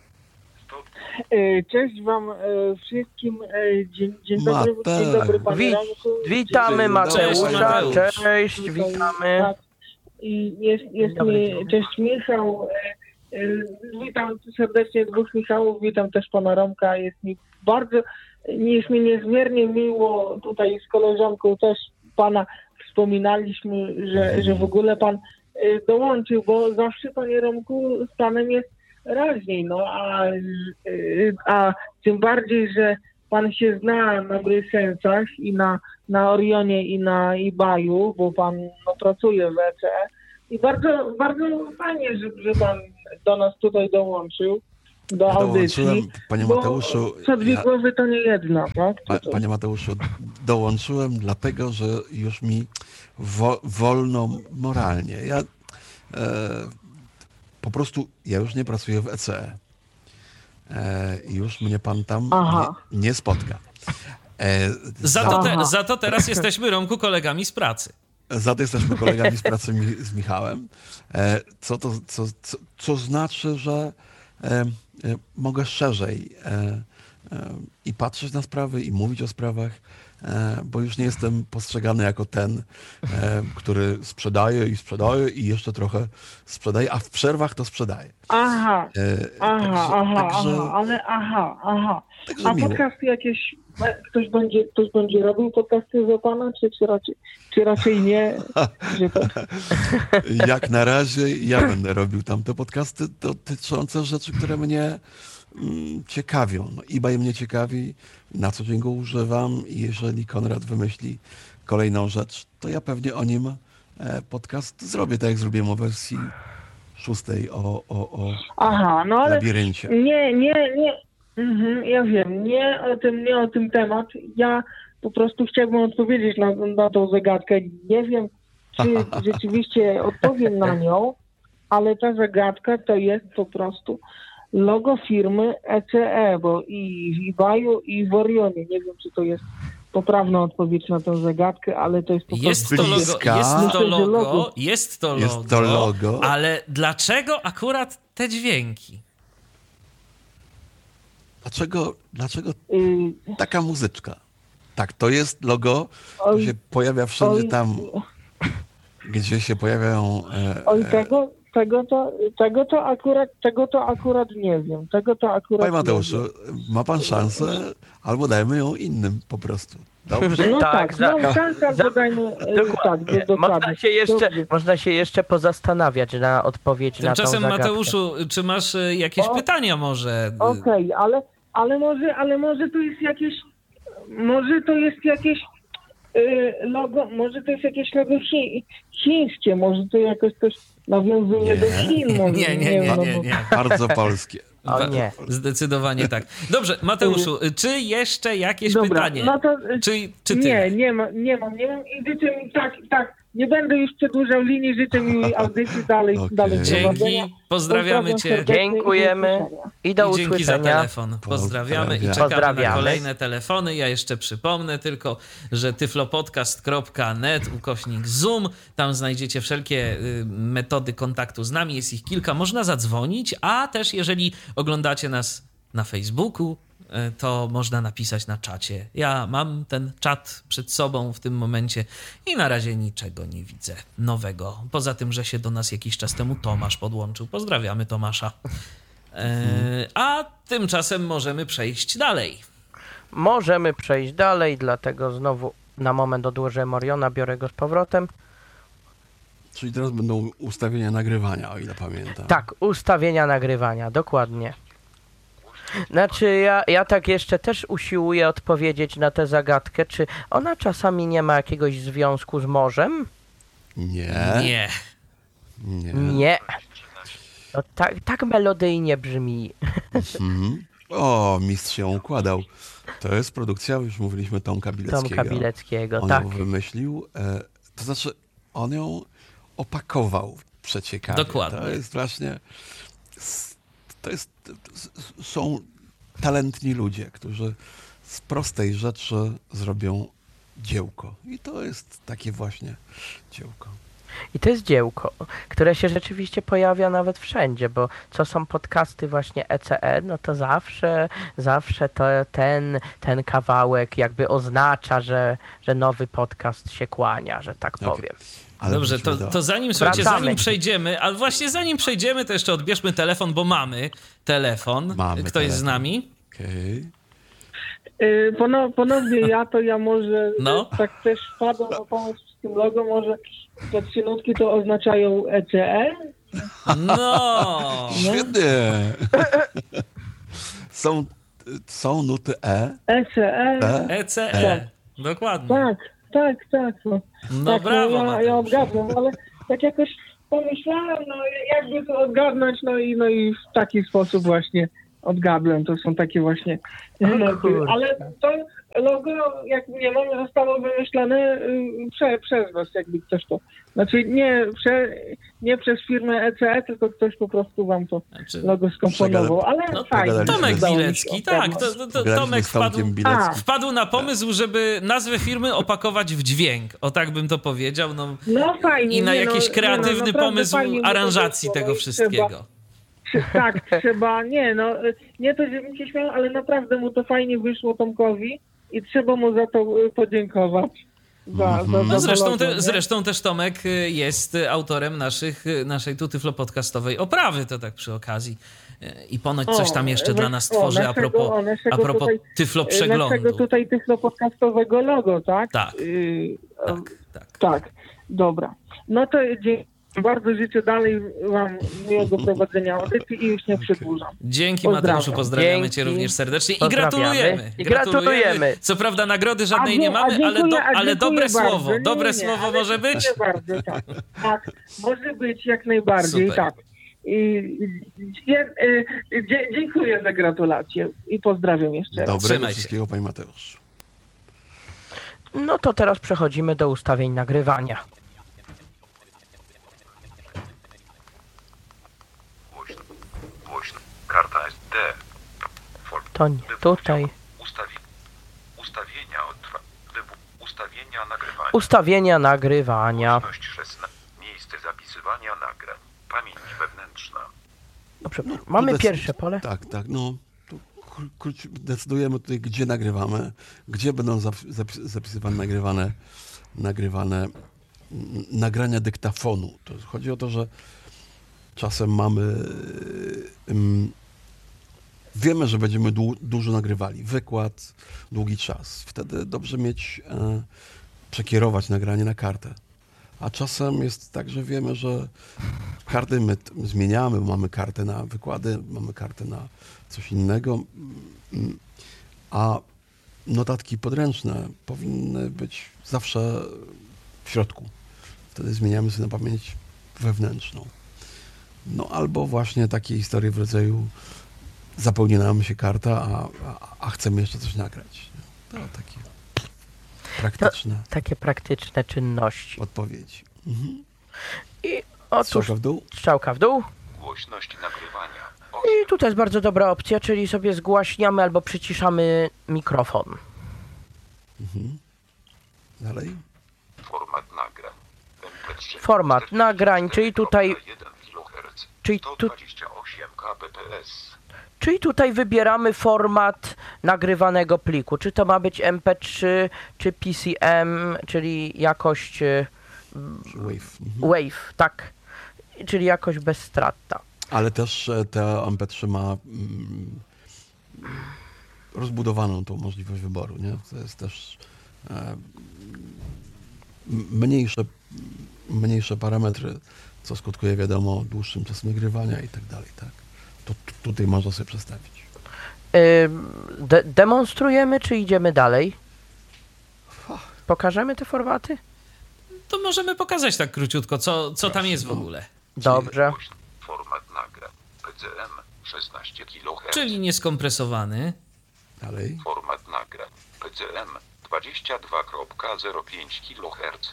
E, Cześć wam e, wszystkim. E, Dzień, dzień dobry, Mateusz. dzień dobry panie Wi- Ranku. Witamy Dzień dobry. Mateusza, Cześć, cześć, Tutaj, witamy. tak. I jest, jest dobry, mi, dzień. cześć Michał. E, e, Witam serdecznie dwóch Michałów, witam też pana Romka. Jest mi bardzo, jest mi niezmiernie miło tutaj z koleżanką też pana wspominaliśmy, że, że w ogóle pan y, dołączył, bo zawsze, panie Romku, z panem jest raźniej, no a, y, a tym bardziej, że pan się zna na Brysensach i na, na Orionie i na eBayu, bo pan no, pracuje w E C E i bardzo, bardzo fajnie, że, że pan do nas tutaj dołączył, do audycji. Dołączyłem, panie bo Mateuszu. Co dwie ja- głowy to nie jedna, tak? Pa, panie Mateuszu, dołączyłem dlatego, że już mi wo, wolno moralnie. Ja e, po prostu, ja już nie pracuję w E C E. E, i już mnie pan tam Aha. nie, nie spotka. E, Za to, te, za to teraz jesteśmy, Romku, kolegami z pracy. Za to jesteśmy kolegami z pracy mi, z Michałem. E, co to co, co, co znaczy, że e, e, mogę szerzej e, e, i patrzeć na sprawy, i mówić o sprawach, e, bo już nie jestem postrzegany jako ten, e, który sprzedaje i sprzedaje i jeszcze trochę sprzedaje, a w przerwach to sprzedaje. Aha, E, aha, także, aha, także, aha, ale aha, aha. Także A miło. podcasty jakieś, ktoś będzie, ktoś będzie robił podcasty za pana, czy, czy, raczej, czy raczej nie? Że to... Jak na razie ja będę robił tam te podcasty dotyczące rzeczy, które mnie mm, ciekawią. No, eBay mnie ciekawi, na co dzień go używam i jeżeli Konrad wymyśli kolejną rzecz, to ja pewnie o nim e, podcast zrobię, tak jak zrobiłem o wersji szóstej, o, o, o Aha, no ale labiryncie. nie, nie, nie, mhm, ja wiem, nie o tym, nie o tym temat. Ja po prostu chciałbym odpowiedzieć na, na tą zagadkę. Nie wiem, czy rzeczywiście odpowiem na nią, ale ta zagadka to jest po prostu logo firmy E C E, bo i w eBayu, i w Orionie. Nie wiem, czy to jest poprawna odpowiedź na tę zagadkę, ale to jest po Jest prostu... to logo, Bliska. jest to Myślę, że logo, logo. jest to logo, Jest to logo. ale dlaczego akurat te dźwięki? Dlaczego, dlaczego Y, taka muzyczka? Tak, to jest logo, to Oj, się pojawia wszędzie oj, tam, gdzie się pojawiają... E, Oj, e, tego, tego, to, tego, to akurat, tego to akurat nie wiem. Tego to akurat Panie nie Mateuszu, wiem. ma pan szansę, albo dajmy ją innym po prostu. Dobrze? No Tak, tak, za- mam szansę, za- albo dajmy... e, Dokładnie. Tak, do- Można dokładnie. się jeszcze, Dobrze. można się jeszcze pozastanawiać na odpowiedź na tą Tymczasem, zagadkę. Mateuszu, czy masz e, jakieś O, pytania może? Okej, ale, ale może, ale może to jest jakieś, może to jest jakieś y, logo, może to jest jakieś logo chi, chińskie, może to jakoś coś nawiązuje Nie. do Chin, może, Nie, nie, nie, wiem, no nie, bo- nie. Bardzo polskie. O Ba- nie. Zdecydowanie tak. Dobrze, Mateuszu, czy jeszcze jakieś Dobra, pytanie? no to, y, Czy, czy ty? nie, nie ma, nie mam, nie mam i życzę mi tak, tak, nie będę już przedłużał linii, życzę mi audycji dalej, Okej. dalej prowadzenia. Dzięki, pozdrawiamy cię. serdecznie i do Dziękujemy usłyszenia. i do I dzięki za usłyszenia. telefon. Pozdrawiamy i Pozdrawiam. czekamy na Pozdrawiamy. kolejne telefony. Ja jeszcze przypomnę tylko, że tyflopodcast kropka net ukośnik Zoom. Tam znajdziecie wszelkie y, metody kontaktu z nami. Jest ich kilka. Można zadzwonić, a też jeżeli oglądacie nas na Facebooku, y, to można napisać na czacie. Ja mam ten czat przed sobą w tym momencie i na razie niczego nie widzę nowego. Poza tym, że się do nas jakiś czas temu Tomasz podłączył. Pozdrawiamy Tomasza. E, a tymczasem możemy przejść dalej. Możemy przejść dalej, dlatego znowu na moment odłożyłem Oriona, biorę go z powrotem. Czyli teraz będą ustawienia nagrywania, o ile pamiętam. Tak, ustawienia nagrywania, dokładnie. Znaczy ja, ja tak jeszcze też usiłuję odpowiedzieć na tę zagadkę, czy ona czasami nie ma jakiegoś związku z morzem? Nie. Nie. Nie. Nie. No, tak, tak melodyjnie brzmi. Mhm. O, mistrz się układał. To jest produkcja, już mówiliśmy, Tomka Bileckiego. Tomka Bileckiego, On tak. ją wymyślił, e, to znaczy on ją opakował przeciekawie. Dokładnie. To jest właśnie, s- to jest, s- s- są talentni ludzie, którzy z prostej rzeczy zrobią dziełko. I to jest takie właśnie dziełko. I to jest dziełko, które się rzeczywiście pojawia nawet wszędzie, bo co są podcasty właśnie E C E, no to zawsze, zawsze to ten, ten kawałek jakby oznacza, że, że nowy podcast się kłania, że tak Okej. powiem. Ale Dobrze, wróćmy to, do- to zanim, słuchajcie, Wracamy. zanim przejdziemy, ale właśnie zanim przejdziemy, to jeszcze odbierzmy telefon, bo mamy telefon. Mamy Kto jest z telefon. nami? Okej. Y, pono- Ponownie ja, to ja może No. y, tak też wpadłem na pomysł z tym logo, może te trzy nutki to oznaczają E C E? No! Świetnie! Są, są nuty E. E C E? E. E C E. Dokładnie. Tak, tak, tak. No, No tak, brawo, no, ja, Mateusz. ja odgadłem, ale tak jakoś pomyślałem, no jakby to odgadnąć, no i, no i w taki sposób właśnie odgadłem. To są takie właśnie nuty. kurde. Ale to logo, jak nie mam, zostało wymyślone y, prze, przez was, jakby ktoś to... Znaczy nie, prze, nie przez firmę E C E, tylko ktoś po prostu wam to Znaczy, logo skomponował, ale no, fajnie. pogadaliśmy Tomek z- udało mi się Bilecki, tak. odgadnąć. To, to, to Pogadaliśmy Tomek z Tomkiem wpadł, Bileckim. wpadł na pomysł, żeby nazwę firmy opakować w dźwięk. O tak bym to powiedział. No, No fajnie. I na nie, jakiś no, kreatywny nie, no, naprawdę pomysł fajnie mi to aranżacji wyszło, tego no i wszystkiego. Trzeba, tak, trzeba, nie no, nie to, żebym się śmiał, ale naprawdę mu to fajnie wyszło Tomkowi i trzeba mu za to y, podziękować. Za, za, No za zresztą, logo, te, nie? zresztą też Tomek y, jest autorem naszych, y, naszej tu tyflo-podcastowej oprawy, to tak przy okazji. Y, I ponoć coś tam jeszcze O, dla weź- nas o, tworzy a naszego- propos, o, naszego a propos tutaj- tyflo-przeglądu. Naszego tutaj tyflo-podcastowego logo, tak? Tak. Y, Tak, tak. tak, dobra. No to dziękuję. Bardzo życzę dalej wam miłego prowadzenia audycji i już nie przedłużam. Dzięki Pozdrawiam. Mateuszy, pozdrawiamy Dzięki. cię również serdecznie i Pozdrawiamy. gratulujemy. I gratulujemy. Co prawda nagrody żadnej A nie dzie- a mamy, ale, dziękuję- do, a ale dziękuję dobre bardzo. słowo, Nie, dobre nie, nie, słowo ale może być? dziękuję bardzo, tak. Tak, może być jak najbardziej, Super. tak. I, i, ja, y, dzie, dziękuję za gratulacje i pozdrawiam jeszcze raz. Dobrego Trzymaj się. wszystkiego, panie Mateusz. No to teraz przechodzimy do ustawień nagrywania. Głośno. Głośno. Karta S D. Fol- To nie tutaj. Ustawi... Ustawienia odtrwa... Wybór. Ustawienia nagrywania. Ustawienia nagrywania. Głośność szesnaście. Miejsce zapisywania nagrań. Pamięć wewnętrzna. Dobrze, No, mamy tu dec- pierwsze pole. Tak, tak, no. Tu kró- króci- decydujemy tutaj, gdzie nagrywamy, gdzie będą zap- zapis- zapisywane, nagrywane, nagrywane mm, nagrania dyktafonu. To chodzi o to, że czasem mamy, ym, wiemy, że będziemy dłu- dużo nagrywali, wykład, długi czas. Wtedy dobrze mieć, e, przekierować nagranie na kartę. A czasem jest tak, że wiemy, że karty my t- zmieniamy, mamy kartę na wykłady, mamy kartę na coś innego, mm, a notatki podręczne powinny być zawsze w środku. Wtedy zmieniamy sobie na pamięć wewnętrzną. No albo właśnie takie historie w rodzaju zapełni nam się karta, a, a, a chcemy jeszcze coś nagrać. To takie praktyczne Takie praktyczne czynności. odpowiedzi. Mhm. I otóż Strzałka w dół. strzałka w dół. Głośność nagrywania. I tutaj jest bardzo dobra opcja, czyli sobie zgłaśniamy albo przyciszamy mikrofon. Mhm. Dalej. Format nagrań. M P trzy. Format nagrań, czyli tutaj- jeden kiloherc. Czyli, tu, sto dwadzieścia osiem kbps. czyli tutaj wybieramy format nagrywanego pliku. Czy to ma być M P trzy, czy P C M, czyli jakość e, Wave. Mhm. Wave, tak. Czyli jakość bezstratna. Ale też e, te M P trzy ma mm, rozbudowaną tą możliwość wyboru, nie? To jest też e, m- mniejsze, mniejsze parametry, co skutkuje, wiadomo, dłuższym czasem nagrywania i tak dalej, tak? To t- tutaj można sobie przestawić. Ym, De- demonstrujemy, czy idziemy dalej? Pokażemy te formaty? To możemy pokazać tak króciutko, co, co tam jest w ogóle. Dobrze. Głośno. Format nagrań. P C M szesnaście kiloherców. Czyli nieskompresowany. Dalej. Format nagrań. P C M dwadzieścia dwa przecinek zero pięć kiloherców.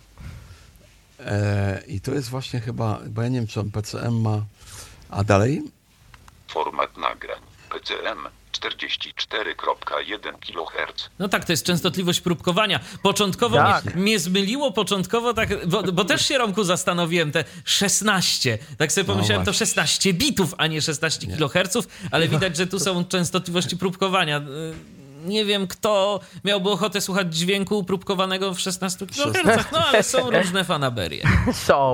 E, I to jest właśnie chyba, bo ja nie wiem, czy on P C M ma, a dalej? Format nagrań. P C M czterdzieści cztery przecinek jeden kiloherców. No tak, to jest częstotliwość próbkowania. Początkowo Tak. mnie, mnie zmyliło, początkowo tak, bo, bo też się, Romku, zastanowiłem, te szesnaście, tak sobie No pomyślałem, to właśnie. szesnaście bitów, a nie szesnaście kiloherców, ale widać, że tu są częstotliwości próbkowania. Y, Nie wiem, kto miałby ochotę słuchać dźwięku próbkowanego w szesnastu kilohercach, no ale są różne fanaberie. Są.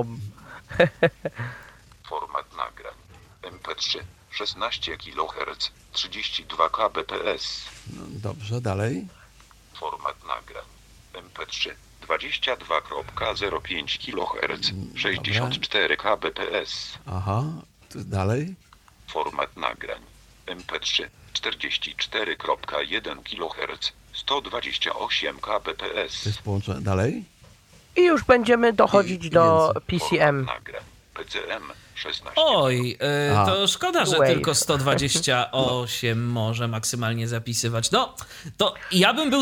Format nagrań. M P trzy szesnaście kiloherców. trzydzieści dwa kbps. No, dobrze, dalej. Format nagrań. M P trzy dwadzieścia dwa przecinek zero pięć kiloherca, sześćdziesiąt cztery kilobitów. Aha, to dalej? Format nagrań M P trzy czterdzieści cztery przecinek jeden kiloherca, sto dwadzieścia osiem kilobitów. To jest połączone. Dalej? I już będziemy dochodzić I do więcej. P C M. Format nagrań P C M szesnaście. Oj, e, A. to szkoda, że Wave. tylko sto dwadzieścia osiem może maksymalnie zapisywać. No, to ja bym był